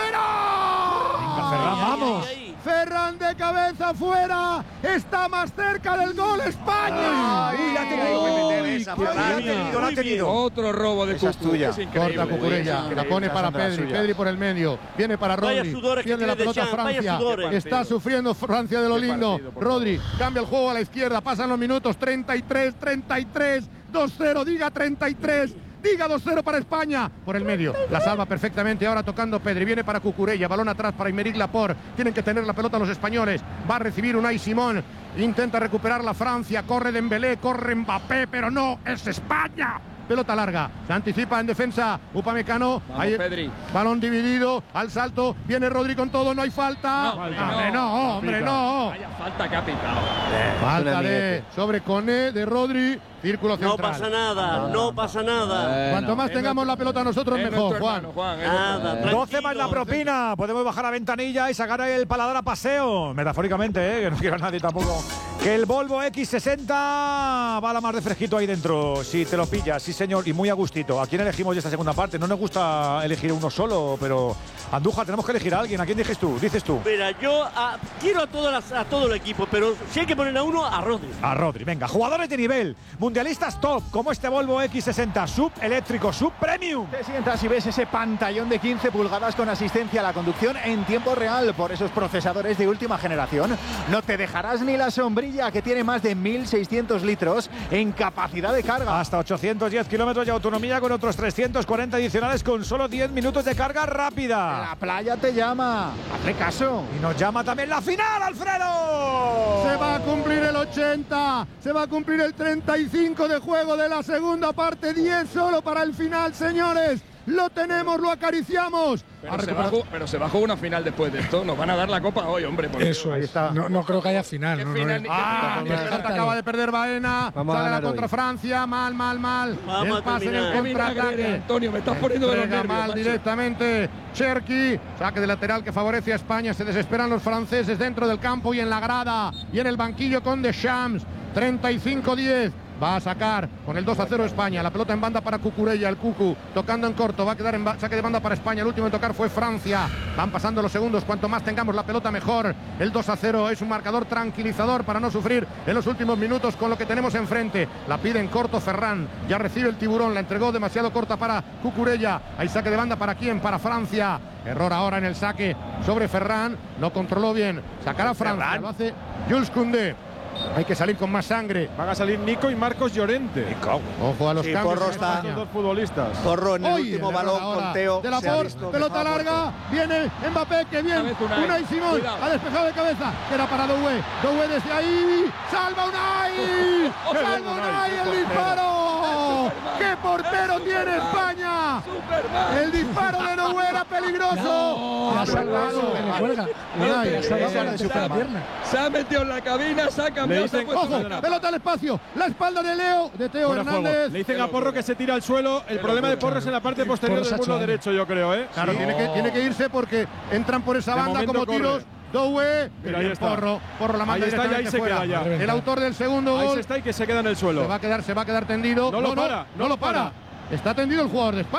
¡Fuera! Venga, Ferran, Ahí, ahí, vamos. ahí, ahí. Ferran de cabeza fuera. Está más cerca del gol España. Uy, la ha tenido que meter esa, qué Ferran. La ha buena. tenido, la ha tenido. Otro robo de Esa es Cucu. tuya. Es increíble. Corta Cucurella, la pone Esas para son de las Pedri, suyas. Pedri por el medio, viene para Vaya Rodri, sudores que pierde la tiene pelota Deschamps, vaya Francia, sudores. está sufriendo Francia de lo Qué lindo, partido, por Rodri cambia el juego a la izquierda, pasan los minutos, treinta y tres, treinta y tres, dos cero, diga treinta y tres. Diga dos cero para España. Por el medio. La salva perfectamente. Ahora tocando Pedri. Viene para Cucurella. Balón atrás para Aymeric Laporte. Tienen que tener la pelota los españoles. Va a recibir Unai Simón. Intenta recuperar la Francia. Corre Dembélé. Corre Mbappé. Pero no. Es España. Pelota larga. Se anticipa en defensa Upamecano. Vamos, Ahí, Pedri. balón dividido. Al salto. Viene Rodri con todo. No hay falta. No, hombre, no, hombre, no. Vaya falta que ha pitado. Falta un de amiguete. sobre Coné de Rodri. Círculo No central. pasa nada, no pasa nada. Cuanto más es tengamos nuestro- la pelota nosotros, es mejor, nuestro Juan. hermano, Juan, es Nada, nuestro- tranquilo. doce más la propina. Podemos bajar la ventanilla y sacar el paladar a paseo. Metafóricamente, ¿eh? Que no quiero a nadie tampoco. Que el Volvo equis sesenta va a la mar de fresquito ahí dentro. Si te lo pillas, sí señor, y muy a gustito. ¿A quién elegimos esta segunda parte? No nos gusta elegir uno solo, pero Andújar, tenemos que elegir a alguien. ¿A quién dices tú? Dices tú. Mira, yo a- quiero a, todas las- a todo el equipo, pero si hay que poner a uno, a Rodri. A Rodri, venga, jugadores de nivel, mundialistas top, como este Volvo equis sesenta, sub eléctrico, sub premium. Te sientas y ves ese pantallón de quince pulgadas con asistencia a la conducción en tiempo real por esos procesadores de última generación. No te dejarás ni la sombrilla, que tiene más de mil seiscientos litros en capacidad de carga. Hasta ochocientos diez kilómetros de autonomía con otros trescientos cuarenta adicionales con solo diez minutos de carga rápida. La playa te llama. Hazle caso. Y nos llama también la final, Alfredo. Se va a cumplir el ochenta, se va a cumplir el treinta y cinco de juego de la segunda parte, diez solo para el final, señores. Lo tenemos, lo acariciamos. Pero Ha se, va a recuperado- ju- pero se va a jugar una final después de esto. Nos van a dar la copa hoy, hombre. por Eso Dios. es. No, no creo que haya final. ¿Qué no, no final es- ni- Ah, qué que final? pelota acaba de perder Baena. Vamos a Sale la ganar contra hoy. Francia. Mal, mal, mal. Vamos a el pase en el terminar. Qué vinagre, contraataque. Antonio, me estás poniendo de los Entrega nervios, mal macho. directamente Cherki, saque de lateral que favorece a España. Se desesperan los franceses dentro del campo y en la grada y en el banquillo con Deschamps. treinta y cinco diez. Va a sacar con el dos a cero España. La pelota en banda para Cucurella, el Cucu tocando en corto. Va a quedar en ba- saque de banda para España. El último en tocar fue Francia. Van pasando los segundos. Cuanto más tengamos la pelota, mejor. El dos a cero es un marcador tranquilizador para no sufrir en los últimos minutos con lo que tenemos enfrente. La pide en corto Ferran. Ya recibe el tiburón. La entregó demasiado corta para Cucurella. Hay saque de banda para quién? Para Francia. Error ahora en el saque sobre Ferran. No controló bien. Sacará Francia. Lo hace Jules Koundé. Hay que salir con más sangre. Van a salir Nico y Marcos Llorente. Ojo a los Sí, cambios. Porro en está- España. Los dos futbolistas. Porro en el Hoy, último el error balón ahora con Teo. de la se ha Por, visto pelota dejado larga, viene Mbappé, que bien, Una vez Unai. Unai Simón, Cuidado. ha despejado de cabeza, era para Doué, Doué desde ahí, salva Unai, salva Unai el disparo, qué portero tiene España, el disparo de Doué era peligroso, La ha salvado, que le cuelga. Unai, La ha salvado eh, con la superpierna. Se ha metido en la cabina, se ha cambiado. Le se ha dicen- puesto- ojo, pelota al espacio, la espalda de Leo, de Teo Fuera de juego. Hernández. Le dicen a Porro que se tira al suelo. El problema de Porro es en la parte posterior Porro se del ha muslo hecho daño. derecho, yo creo, ¿eh? Claro, tiene, que, tiene que irse porque entran por esa De banda momento como corre. tiros. Doué, Mira, ahí bien, está. Porro, Porro la manda Ahí está y ahí directamente se fuera. queda ya. El autor del segundo Ahí gol se está y que se queda en el suelo. se va a quedar, se va a quedar tendido. No lo para, no lo para. Está tendido el jugador de España.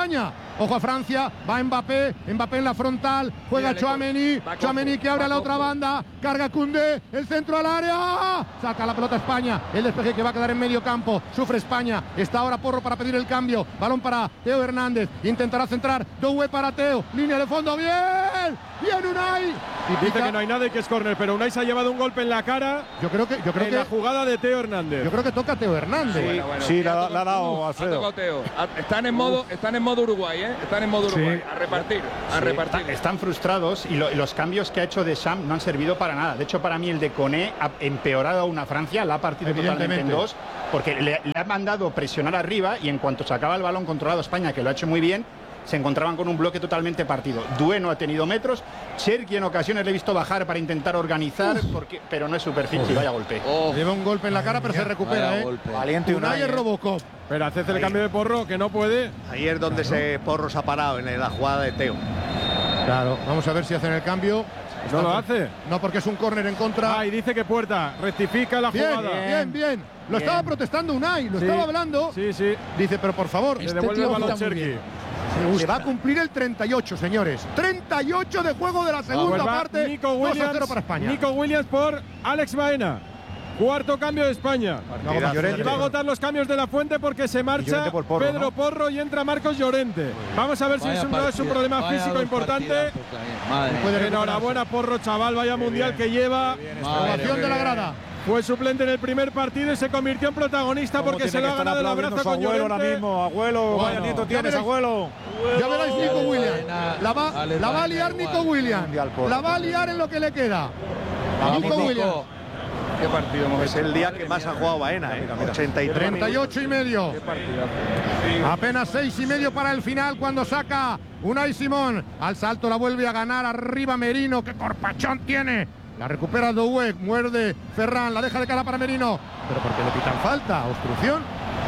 Ojo a Francia, va Mbappé, Mbappé en la frontal, juega Tchouaméni, Tchouaméni que abre a la otra banda, carga Koundé, el centro al área, saca la pelota España, el despeje que va a quedar en medio campo, sufre España, está ahora Porro para pedir el cambio, balón para Teo Hernández, intentará centrar, Doué para Teo, línea de fondo, bien, bien Unai. Y dice que no hay nada y que es córner, pero Unai se ha llevado un golpe en la cara. Yo creo que, yo creo en que la jugada de Teo Hernández. Yo creo que toca Teo Hernández. Sí, bueno, bueno, sí, la, ha la ha dado Alfredo. Ha Teo. Están en modo, están en modo Uruguay, ¿eh? Están en modo Uruguay. Sí. A repartir, a Sí, repartir. está- están frustrados y, lo- y los cambios que ha hecho Deschamps no han servido para nada. De hecho, para mí el de Koné ha empeorado a una Francia, la ha partido totalmente en Evidentemente. dos, porque le, le ha mandado presionar arriba y en cuanto sacaba el balón controlado España, que lo ha hecho muy bien, se encontraban con un bloque totalmente partido. Doué no ha tenido metros, Cherki en ocasiones le he visto bajar para intentar organizar, porque, pero no es su perfil, y vaya golpe. Lleva un golpe en la cara, pero se recupera, ¿eh? Valiente Unai Unai, es ¿eh? Robocop. Pero hace el cambio de Porro que no puede. Ahí es donde se Porro se ha parado, en la jugada de Teo. Claro, vamos a ver si hacen el cambio. No lo hace. No, porque es un córner en contra. Ah, y dice que Puerta rectifica la Bien, jugada. bien, bien. Lo Bien. estaba protestando Unai, lo Sí, estaba hablando. Sí, sí. Dice, pero por favor, Le devuelve el balón Cherki. se va a cumplir el treinta y ocho, señores. treinta y ocho de juego de la segunda Pues va parte. Nico dos a Williams, cero para España. Nico Williams por Alex Baena. Cuarto cambio de España. No, como Llorente. Y va a agotar los cambios de la Fuente porque se marcha Llorente por Porro, Pedro ¿no? Porro y entra Marcos Llorente. Vamos a ver si Vaya es un, no es un partida, problema vaya físico dos importante. partidazos también. Madre Puede mía. Enhorabuena Porro, chaval, vaya mundial que lleva. Ovación de la grada. Fue suplente en el primer partido y se convirtió en protagonista ¿Cómo porque tiene se que lo ha estar ganado el aplaudiendo abrazo su con abuelo ahora Llorente. mismo? Abuelo, vaya Bueno, nieto ya tienes, veréis. abuelo. Ya veréis Nico Williams. Baena, La va, Alex la va a Baena liar igual. Nico Williams. Mundial por- La va a liar en lo que le queda. Vamos, Nico Nico. Williams. Qué partido hemos Es hecho. el día que más ha jugado Baena, ¿eh? ochenta y tres treinta y ocho y medio. Qué partidazo. Apenas seis y medio para el final cuando saca Unai Simón. Al salto la vuelve a ganar arriba Merino. ¡Qué corpachón tiene! La recupera Doué, muerde Ferran, la deja de cara para Merino. ¿Pero por qué le pitan falta? ¿Obstrucción?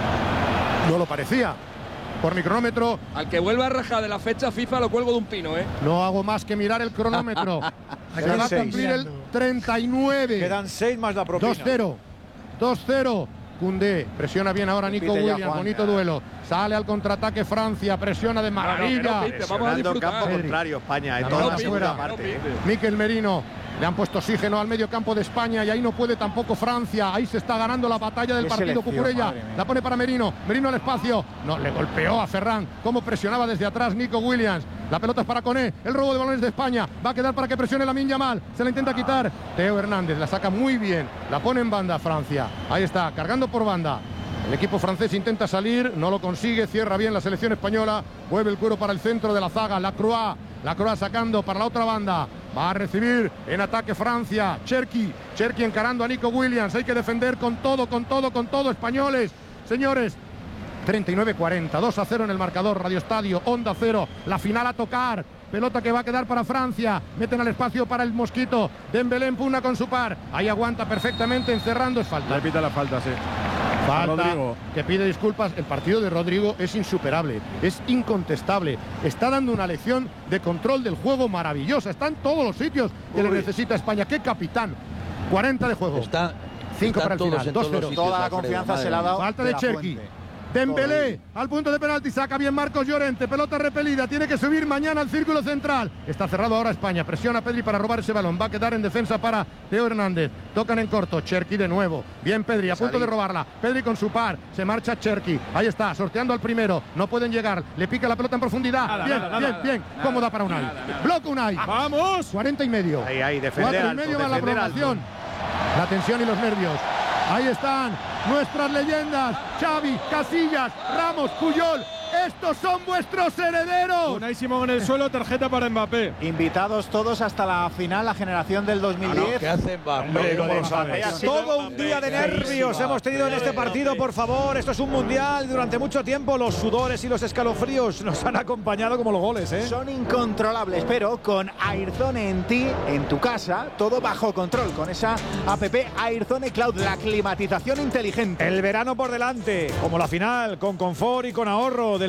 No lo parecía. Por mi cronómetro, Al que vuelva a rajar de la fecha FIFA lo cuelgo de un pino, ¿eh? no hago más que mirar el cronómetro. Se Quedan va a seis. cumplir el treinta y nueve. Quedan seis más la propina. dos cero. dos cero. Koundé presiona bien ahora Nico Repite ya, Williams, Juan. bonito duelo. Sale al contraataque Francia, presiona de maravilla. No, no, que no pite, vamos a Presionando el disfrutar. campo Pedri. contrario España en La toda bola la segunda fuera. parte. ¿eh? Mikel Merino. Le han puesto oxígeno al medio campo de España y ahí no puede tampoco Francia. Ahí se está ganando la batalla del Qué partido selección, Cucurella. madre mía. La pone para Merino. Merino al espacio. No, le golpeó a Ferran. Cómo presionaba desde atrás Nico Williams. La pelota es para Koné. El robo de balones de España. Va a quedar para que presione Lamine Yamal. Se la intenta quitar. Teo Hernández la saca muy bien. La pone en banda Francia. Ahí está, cargando por banda. El equipo francés intenta salir, no lo consigue, cierra bien la selección española, mueve el cuero para el centro de la zaga, Lacroix, Lacroix sacando para la otra banda, va a recibir en ataque Francia, Cherki, Cherki encarando a Nico Williams, hay que defender con todo, con todo, con todo, españoles, señores. treinta y nueve cuarenta, dos a cero en el marcador, Radio Estadio, Onda Cero, la final a tocar. Pelota que va a quedar para Francia. Meten al espacio para el Mosquito. Dembélé empuna con su par. Ahí aguanta perfectamente encerrando. Es falta. Le pita la falta, sí. Falta, Rodrigo. que pide disculpas. El partido de Rodrigo es insuperable, es incontestable. Está dando una lección de control del juego maravillosa. Está en todos los sitios que le necesita España. ¡Qué capitán! cuarenta de juego. Está, cinco están para el todos final. en todos dos los cero. sitios, Toda la Alfredo, confianza madre se la ha mía. dado Falta de de la Cherki. Fuente. Dembélé al punto de penalti, saca bien Marcos Llorente, pelota repelida, tiene que subir mañana al círculo central. Está cerrado ahora España, presiona a Pedri para robar ese balón, va a quedar en defensa para Teo Hernández. Tocan en corto, Cherki de nuevo. Bien Pedri, a punto de robarla. Pedri con su par, se marcha Cherki. Ahí está, sorteando al primero, no pueden llegar, le pica la pelota en profundidad. Nada, bien, nada, bien, nada, bien, nada, cómoda para Unai. nada, nada. Bloco Unai. ¡Vamos! cuarenta y medio. Ahí, ahí, defender Cuatro y alto, medio más la defender alto. prolongación. La tensión y los nervios. Ahí están nuestras leyendas. Xavi, Casillas, Ramos, Puyol. Estos son vuestros herederos. Unai Simón en el suelo, tarjeta para Mbappé. Invitados todos hasta la final, la generación del dos mil diez. ¿Qué hace Mbappé? Hombre, lo de Mbappé Mbappé. ha sido Todo un día de nervios hemos tenido en este partido, por favor. Esto es un mundial. Durante mucho tiempo los sudores y los escalofríos nos han acompañado como los goles, ¿eh? Son incontrolables, pero con Airzone en ti, en tu casa, todo bajo control. Con esa app Airzone Cloud, la climatización inteligente. El verano por delante, como la final, con confort y con ahorro del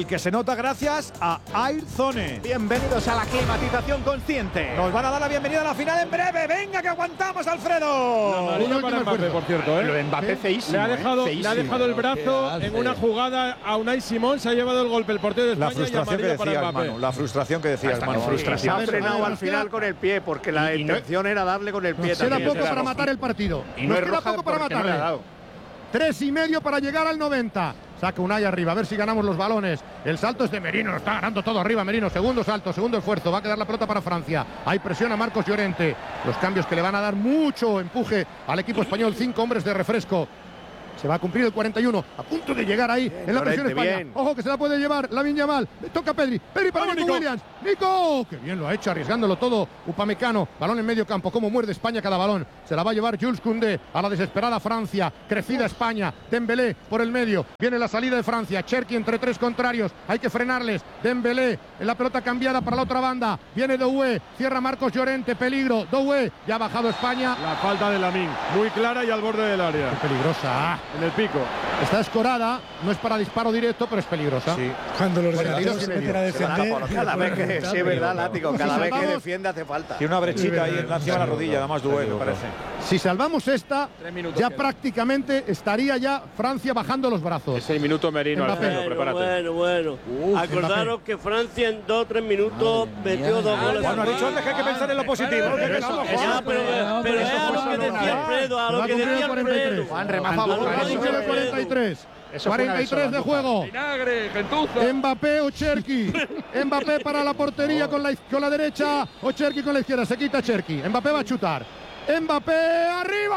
sol que se nota gracias a Airzone. Bienvenidos a la climatización consciente. Nos van a dar la bienvenida a la final en breve. Venga, que aguantamos, Alfredo. Una para Mbappé, por cierto, ¿eh? Lo de Mbappé feísimo. Le ha dejado, ¿eh? le ha dejado el brazo en una jugada a Unai Simón. Se ha llevado el golpe el portero de España. La frustración y que para decías, Mbappé. Manu. La frustración que decías, Manu. Se ha frenado al final con el pie, porque la Y- y no- intención era darle con el pie Nos queda también. poco para matar el partido. Y no Nos es queda roja poco para porque no le ha matarle. dado. Tres y medio para llegar al noventa. Saca Unai arriba, a ver si ganamos los balones. El salto es de Merino, lo está ganando todo arriba Merino. Segundo salto, segundo esfuerzo. Va a quedar la pelota para Francia. Hay presión a Marcos Llorente. Los cambios que le van a dar mucho empuje al equipo español. Cinco hombres de refresco. Se va a cumplir el cuarenta y uno. A punto de llegar ahí Bien, en la presión Llorente, España. bien. Ojo que se la puede llevar Lamine Yamal. Le toca a Pedri. Pedri para Vamos, Nico Nico. Williams. ¡Nico! ¡Qué bien lo ha hecho! Arriesgándolo todo. Upamecano. Balón en medio campo. Cómo muerde España cada balón. Se la va a llevar Jules Koundé a la desesperada Francia. Crecida España. Dembélé por el medio. Viene la salida de Francia. Cherki entre tres contrarios. Hay que frenarles. Dembélé en la pelota cambiada para la otra banda. Viene Doué. Cierra Marcos Llorente. Peligro. Doué. Ya ha bajado España. La falta de Lamine. Muy clara y al borde del área. Qué peligrosa. En el pico. Está escorada. No es para disparo directo, pero es peligrosa. Sí. Cuando los Cuarenta y dos delanteros y se medio. meten a Se la defender. tapa, cada vez que, sí, es verdad, Látigo, cada Si vez que salvamos- defiende hace falta. Tiene una brechita ahí encima de la rodilla, además Dué, me parece. Si salvamos esta, Tres minutos ya quedan. prácticamente estaría ya Francia bajando los brazos. Es el minuto Merino, Mbappé. Alfredo, Bueno, prepárate. bueno, bueno. Uf, Acordaros Mbappé. que Francia en dos o tres minutos metió dos goles. Bueno, ha dicho antes que hay que pensar en lo positivo. Pero que eso- quedamos, eso- Juan. Ya, pero, pero es a lo que decía fenomenal. Alfredo, a Va lo a que cumplir decía el cuarenta y tres. Alfredo. Juan, rema a A favor. lo que Va a dice cumplir el Alfredo. cuarenta y tres. Eso fue una cuarenta y tres de desoladora. juego. Vinagre, gentuza. Mbappé o Cherki. Mbappé para la portería con la, iz- con la derecha o Cherki con la izquierda. Se quita Cherki. Mbappé va a chutar. Mbappé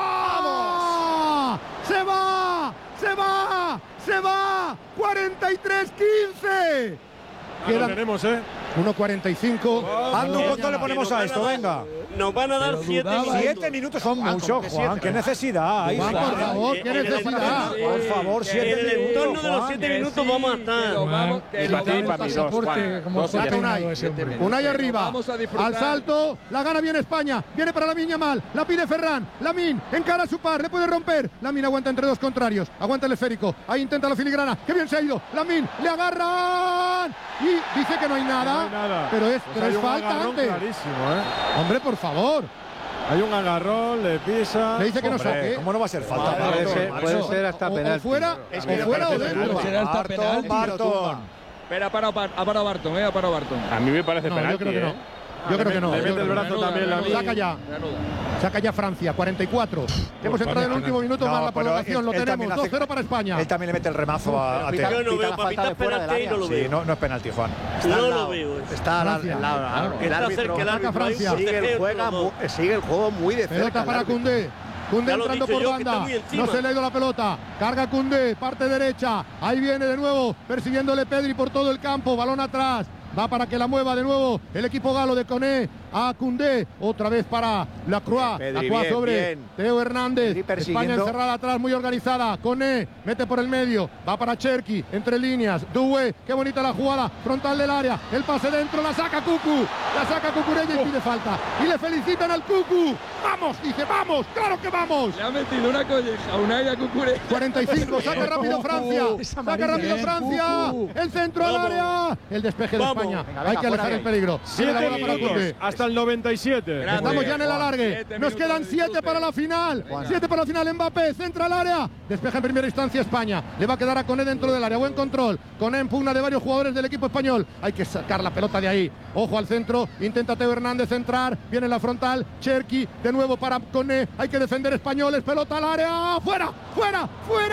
arriba. Se va. Se va. Se va. cuarenta y tres quince. Lo Quedan tenemos, ¿eh? uno cuarenta y cinco. Andu, ¿cuánto le ponemos a esto? Venga. Nos van a dar siete minutos. Siete minutos son mucho, Juan. ¿Qué necesidad hay? Juan, por favor, En qué el necesidad. entorno- Por favor, siete En el minutos, entorno de los Juan. siete minutos vamos a Que estar. lo vamos, que Y lo para ti, vamos para mí, dos, pasaporte, Juan. como Dos, fue Saca Unai. peinado ese hombre. Unai arriba. Vamos a disfrutar. Al salto. La gana bien España. Viene para Lamine Yamal. La pide Ferran. Lamine encara a su par. Le puede romper. Lamine aguanta entre dos contrarios. Aguanta el esférico. Ahí intenta la filigrana. Qué bien se ha ido. Lamine le agarran. Y dice que no hay nada. No hay nada. Pero es, Pues pero hay es un falta agarrón antes. clarísimo, ¿eh? Hombre, por favor. Hay un agarrón, le pisa. Le dice que no Hombre, saque. ¿cómo no va a ser falta? Puede Barton, ser, macho? puede ser hasta O- o penalti. fuera, Es o que me fuera o parece dentro. Será hasta Barton, penalti. Barton. Pero ha parado, ha parado Barton, ¿eh? Ha parado Barton. A mí me parece No, penalti, yo creo que ¿eh? no. Yo creo que no. Le yo mete creo el que no. brazo también Lamine. Saca ya. Reanuda. Saca ya Francia, cuarenta y cuatro. Hemos entrado en el último minuto No, más la pero prolongación. él- Lo él tenemos. también hace- dos cero para España. Él también le mete el remazo a, a Pita- Teo. Yo no pita veo la para falta de pitar fuera del penalti y área. no lo Sí, veo. no, no es penalti, Juan. Está No al lo lado. veo eso. Está al lado. Francia. al lado. El Está árbitro cerca el árbitro, Francia. ahí, sigue el, protege juega, los dos. mu- sigue el juego muy de cerca. Pelota el para árbitro. Koundé. Koundé Ya lo he entrando dicho por yo, que está banda. muy encima. No se le ha ido la pelota. Carga Koundé, parte derecha. Ahí viene de nuevo, persiguiéndole Pedri por todo el campo. Balón atrás. Va para que la mueva de nuevo el equipo galo de Koné a Koundé. Otra vez para Lacroix. Pedri, Lacroix bien, sobre bien. Teo Hernández. Pedri España persiguiendo. encerrada atrás, muy organizada. Koné mete por el medio. Va para Cherki, entre líneas. Doué, qué bonita la jugada. Frontal del área. El pase dentro, la saca Cucu. La saca Cucurella y pide falta. Y le felicitan al Cucu. Vamos, dice, vamos. Claro que vamos. Le ha metido una colleja a Unai a Cucurella. cuarenta y cinco, saca rápido Francia. Saca rápido Francia. El centro al área. El despeje de Vamos. España. Venga, Hay venga, que alejar fuera el peligro. Tiene la Siete bola para minutos Koundé. hasta el noventa y siete. Grande. Estamos ya en el alargue. Siete Nos minutos quedan de siete disfrute. para la final. Siete para la final. Mbappé, centra al área. Despeja en primera instancia España. Le va a quedar a Koné dentro del área. Buen control. Koné en pugna de varios jugadores del equipo español. Hay que sacar la pelota de ahí. Ojo al centro. Intenta Teo Hernández centrar. Viene la frontal. Cherki de nuevo para Koné. Hay que defender españoles. Pelota al área. ¡Fuera! ¡Fuera!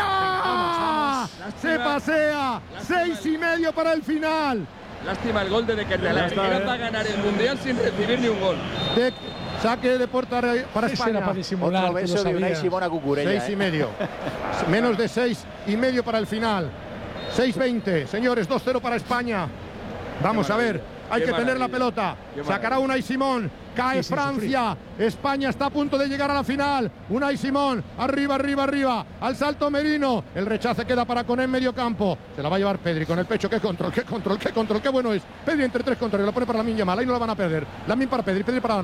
¡Fuera! Se pasea. Seis y medio para el final. Lástima el gol de De Ketelaere, Ya que está, iba ¿eh? a ganar el Mundial sin recibir ni un gol. De- saque de puerta para Ese era España. para disimular, Otro que lo beso de Unai sabía. Simón a Cucurella. Seis y ¿eh? medio. Menos de seis y medio para el final. seis veinte. Señores, dos cero para España. Vamos a ver. Hay Qué que tener la maravilla. pelota. Qué Sacará Unai Simón. Cae Sí, sin Francia. España está a punto de llegar a la final. Unai Simón. Arriba, arriba, arriba. Al salto Merino. El rechace queda para Koné en medio campo. Se la va a llevar Pedri con el pecho. Qué control, qué control, qué control. Qué bueno es. Pedri entre tres controles. Lo pone para Lamine Yamal. Ahí no la van a perder. Lamine para Pedri. Pedri para Lamine.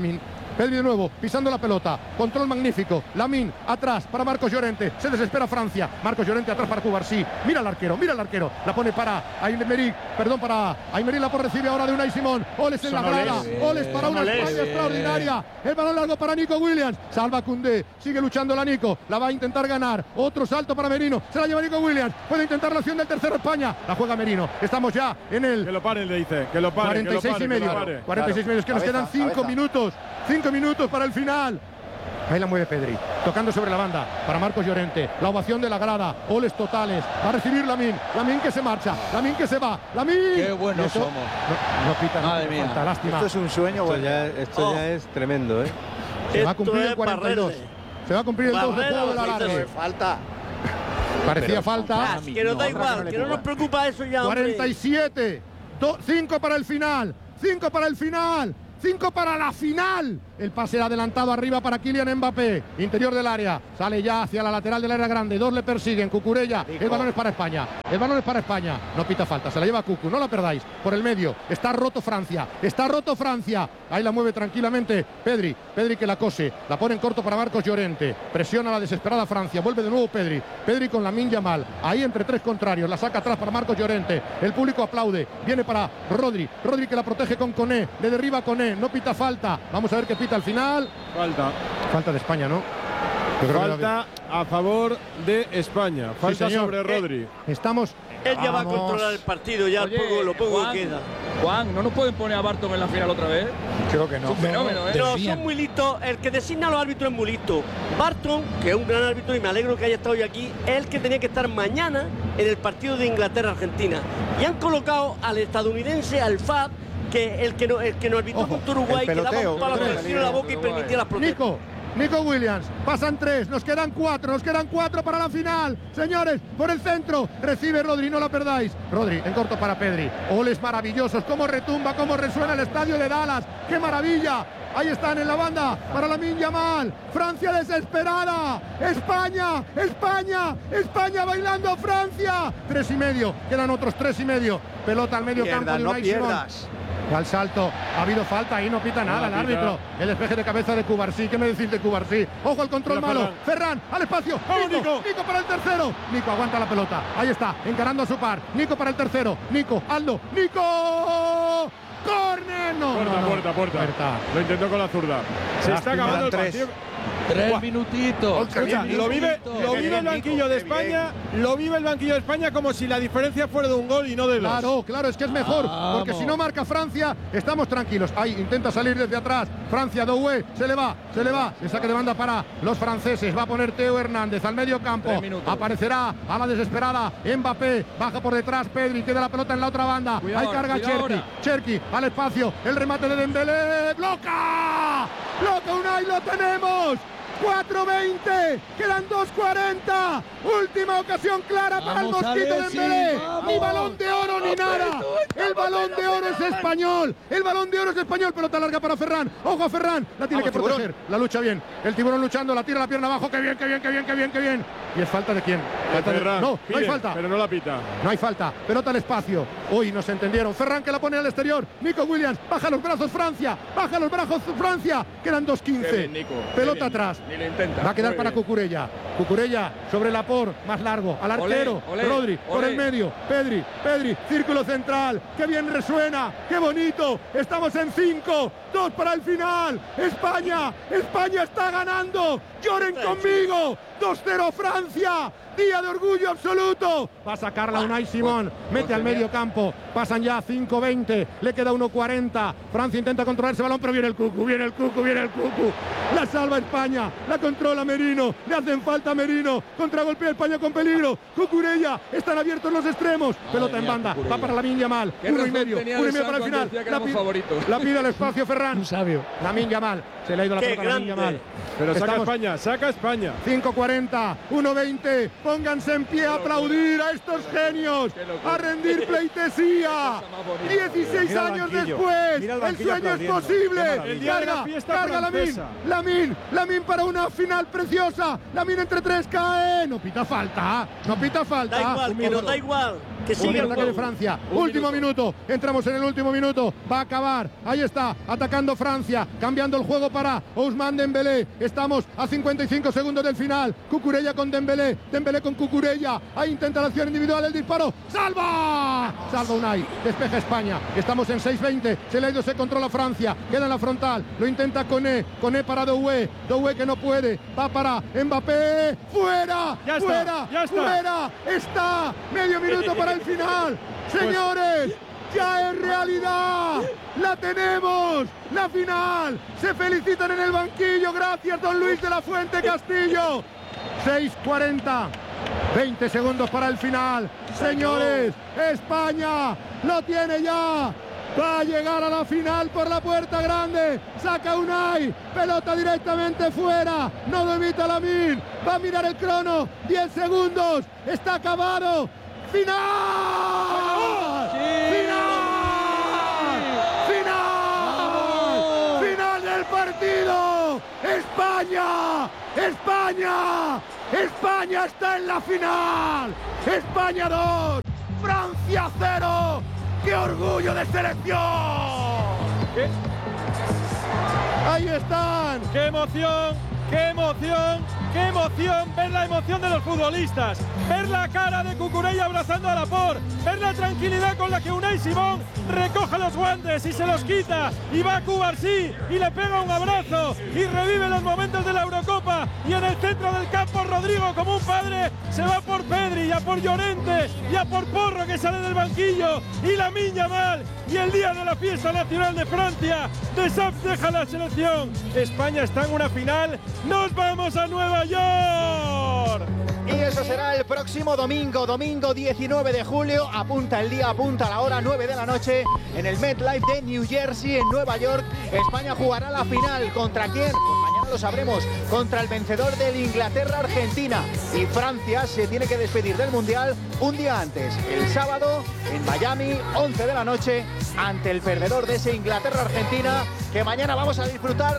Pedri de nuevo, pisando la pelota. Control magnífico. Lamine atrás para Marcos Llorente. Se desespera Francia. Marcos Llorente atrás para Cubarsí. Mira al arquero, mira al arquero. La pone para Aymeric, perdón, para Aymeric. La por recibe ahora de Unai Simón. Oles en la grada. Oles para una España extraordinaria. El balón largo para Nico Williams. Salva Koundé. Sigue luchando la Nico. La va a intentar ganar. Otro salto para Merino. Se la lleva Nico Williams. Puede intentar la acción del tercero España. La juega Merino. Estamos ya en el. Que lo paren, le dice. Que lo paren. cuarenta y seis que lo paren, y medio. que lo paren. cuarenta y seis y medio. Es que nos quedan cinco minutos. cinco minutos para el final. Ahí la mueve Pedri, tocando sobre la banda para Marcos Llorente. La ovación de la grada, oles totales. Va a recibir Lamine, Lamine que se marcha, Lamine que se va, Lamine. Qué buenos Eso, somos. No, no pita, Madre no mía. falta, lástima. Esto es un sueño. Esto, Bueno. ya, esto Oh. ya es tremendo, ¿eh? Se va a Esto cumplir el es cuarenta y dos. barrerle. Se va a cumplir el dos de Barrera, juego de la barrera. larga. Falta. Parecía Pero falta. Ah, que nos da igual, que no nos preocupa eso ya, hombre. cuarenta y siete. cinco para el final. cinco para el final. cinco para la final. El pase adelantado arriba para Kylian Mbappé. Interior del área. Sale ya hacia la lateral del área grande. Dos le persiguen. Cucurella. El balón es para España. El balón es para España. No pita falta. Se la lleva Cucu. No la perdáis. Por el medio. Está roto Francia. Está roto Francia. Ahí la mueve tranquilamente Pedri. Pedri que la cose. La pone en corto para Marcos Llorente. Presiona la desesperada Francia. Vuelve de nuevo Pedri. Pedri con Lamine Yamal. Ahí entre tres contrarios. La saca atrás para Marcos Llorente. El público aplaude. Viene para Rodri. Rodri que la protege con Koné. Le derriba Koné. No pita falta. Vamos a ver qué pita al final. Falta. Falta de España, ¿no? Yo creo que Falta a favor de España. Falta señor. sobre Rodri. Estamos. Él ya va a Vamos. controlar el partido, ya Oye, poco, lo poco Juan, que queda. Juan, ¿no nos pueden poner a Barton en la final otra vez? Creo que Es no. un fenómeno, ¿eh? No, Deberían. son muy listos. El que designa a los árbitros es muy listo. Barton, que es un gran árbitro y me alegro que haya estado hoy aquí, es el que tenía que estar mañana en el partido de Inglaterra-Argentina. Y han colocado al estadounidense, al F A B, que el que, no, el que nos arbitró Ojo, contra Uruguay, el que daba peloteo. un palo por encima de la boca y permitía las protestas. Nico. Nico Williams, pasan tres, nos quedan cuatro, nos quedan cuatro para la final. Señores, por el centro, recibe Rodri, no la perdáis. Rodri, en corto para Pedri. Oles maravillosos, cómo retumba, cómo resuena el estadio de Dallas. ¡Qué maravilla! Ahí están en la banda para Lamine Yamal. Francia desesperada. España, España, España bailando Francia. Tres y medio, quedan otros tres y medio. Pelota al medio Pierdas, campo de no Unai Simón. pierdas. Al salto, ha habido falta, ahí no pita nada el la pita. árbitro. El despeje de cabeza de Cubarsí, ¿qué me decís de Cubarsí? Ojo al control Mira, malo. Ferran. Ferran, al espacio. ¡Vamos, Nico, Nico! Nico para el tercero. Nico aguanta la pelota. Ahí está, encarando a su par. Nico para el tercero. Nico, Aldo. Nico. ¡Córner! No, Puerta, no, no. puerta, puerta. Puerta. Lo intentó con la zurda. Se está Lástima, acabando el tres. partido. Tres Buah. minutitos. Escucha, lo vive, lo vive el banquillo de qué bien. España, lo vive el banquillo de España como si la diferencia fuera de un gol y no de dos. Claro, claro, es que es mejor, porque si no marca Francia, estamos tranquilos. Ahí intenta salir desde atrás. Francia, Doué, se le va, se le va. El saque de banda para los franceses. Va a poner Teo Hernández al medio campo. Tres minutos. Aparecerá a la desesperada Mbappé. Baja por detrás Pedri, queda la pelota en la otra banda. Cuidado, Ahí carga cuidado Cherki. ahora. Cherki al espacio. El remate de Dembélé. ¡Bloca! ¡Bloca Unai! ¡Lo tenemos! cuatro veinte, quedan dos cuarenta. Última ocasión clara para el Vamos, mosquito Alexis, Dembélé. vamos. Ni balón de oro ni nada. El balón de oro es español. El balón de oro es español. Pelota larga para Ferran. Ojo a Ferran. La tiene Vamos, que proteger. La lucha bien. El tiburón luchando. La tira la pierna abajo. Qué bien, qué bien, qué bien, qué bien, qué bien. ¿Y es falta de quién? Falta de- Ferran, No, no hay pide, falta. Pero no la pita. No hay falta. Pelota al espacio. Uy, no se entendieron. Ferran que la pone al exterior. Nico Williams. Baja los brazos Francia. Baja los brazos Francia. Quedan dos Qué quince. bien, Nico. Qué Pelota bien. atrás. Ni lo intenta. Va a quedar Muy para bien. Cucurella. Cucurella sobre la por, más largo. Al arquero. Olé, olé, Rodri por olé. el medio. Pedri, Pedri, círculo central. ¡Qué bien resuena! ¡Qué bonito! Estamos en cinco. Dos para el final. España. España está ganando. Lloren conmigo. dos cero Francia. Día de orgullo absoluto. Va a sacarla Unai Simón. Mete al medio campo. Pasan ya cinco veinte. Le queda uno cuarenta. Francia intenta controlar ese balón, pero viene el Cucu. Viene el Cucu, viene el Cucu. La salva España. La controla Merino. Le hacen falta a Merino. Contragolpea España con peligro. Cucurella. Están abiertos los extremos. Pelota en mía, banda. Cucurella. Va para Lamine Yamal. Qué Uno y razón medio. tenía Uno y de medio para el San final. cuando decía que La, éramos pi- favoritos. la pide al espacio Ferran. Un sabio. Lamine Yamal. Se le ha ido la Qué pelota a Lamine grande. Yamal. Pero saca Estamos- España, saca España. cinco cuarenta, uno veinte, pónganse en pie a aplaudir a estos genios, a rendir pleitesía. dieciséis Mira el años banquillo, después, mira el el banquillo sueño es aplaudiendo. Qué posible. maravilla. El día de la Carga, fiesta carga Lamine, francesa. Lamine, Lamine para una final preciosa. Lamine entre tres cae, no pita falta, no pita falta. Da igual, Un que nos minuto. da igual. que sigue el ataque de juego. Francia. Último minuto. Entramos en el último minuto. Va a acabar. Ahí está. Atacando Francia. Cambiando el juego para Ousmane Dembélé. Estamos a cincuenta y cinco segundos del final. Cucurella con Dembélé. Dembélé con Cucurella. Ahí intenta la acción individual. El disparo. ¡Salva! Salva Unai. Despeja España. Estamos en seis veinte. Se le ha ido, se controla Francia. Queda en la frontal. Lo intenta Koné. Koné para Doué. Doué que no puede. Va para Mbappé. ¡Fuera! Ya está, ¡Fuera! ya está. ¡Fuera! ¡Está! Medio minuto para el final. Señores, ya es realidad. La tenemos. La final. Se felicitan en el banquillo. Gracias, don Luis de la Fuente Castillo. seis cuarenta. veinte segundos para el final. Señores, España lo tiene ya. Va a llegar a la final por la puerta grande. Saca Unai. Pelota directamente fuera. No lo evita Lamine. Va a mirar el crono. diez segundos. Está acabado. ¡Final! ¡Final! ¡Final! ¡Final del partido! ¡España! ¡España! ¡España está en la final! ¡España dos! ¡Francia cero! ¡Qué orgullo de selección! ¿Qué? Ahí están. ¡Qué emoción! ¡Qué emoción! ¡Qué emoción! Ver la emoción de los futbolistas, ver la cara de Cucurella abrazando a Laporte, ver la tranquilidad con la que Unai Simón recoge los guantes y se los quita y va a Cubarsí y le pega un abrazo y revive los momentos de la Eurocopa, y en el centro del campo Rodrigo, como un padre, se va por Pedri y a por Llorente y a por Porro, que sale del banquillo, y Lamine Yamal, y el día de la fiesta nacional de Francia. Deschamps deja la selección. España está en una final. ¡Nos vamos a Nueva York! Y eso será el próximo domingo, domingo diecinueve de julio. Apunta el día, apunta la hora, nueve de la noche, en el MetLife de New Jersey, en Nueva York. España jugará la final. ¿Contra quién? Pues mañana lo sabremos. Contra el vencedor del Inglaterra-Argentina. Y Francia se tiene que despedir del Mundial un día antes, el sábado, en Miami, once de la noche, ante el perdedor de ese Inglaterra-Argentina, que mañana vamos a disfrutar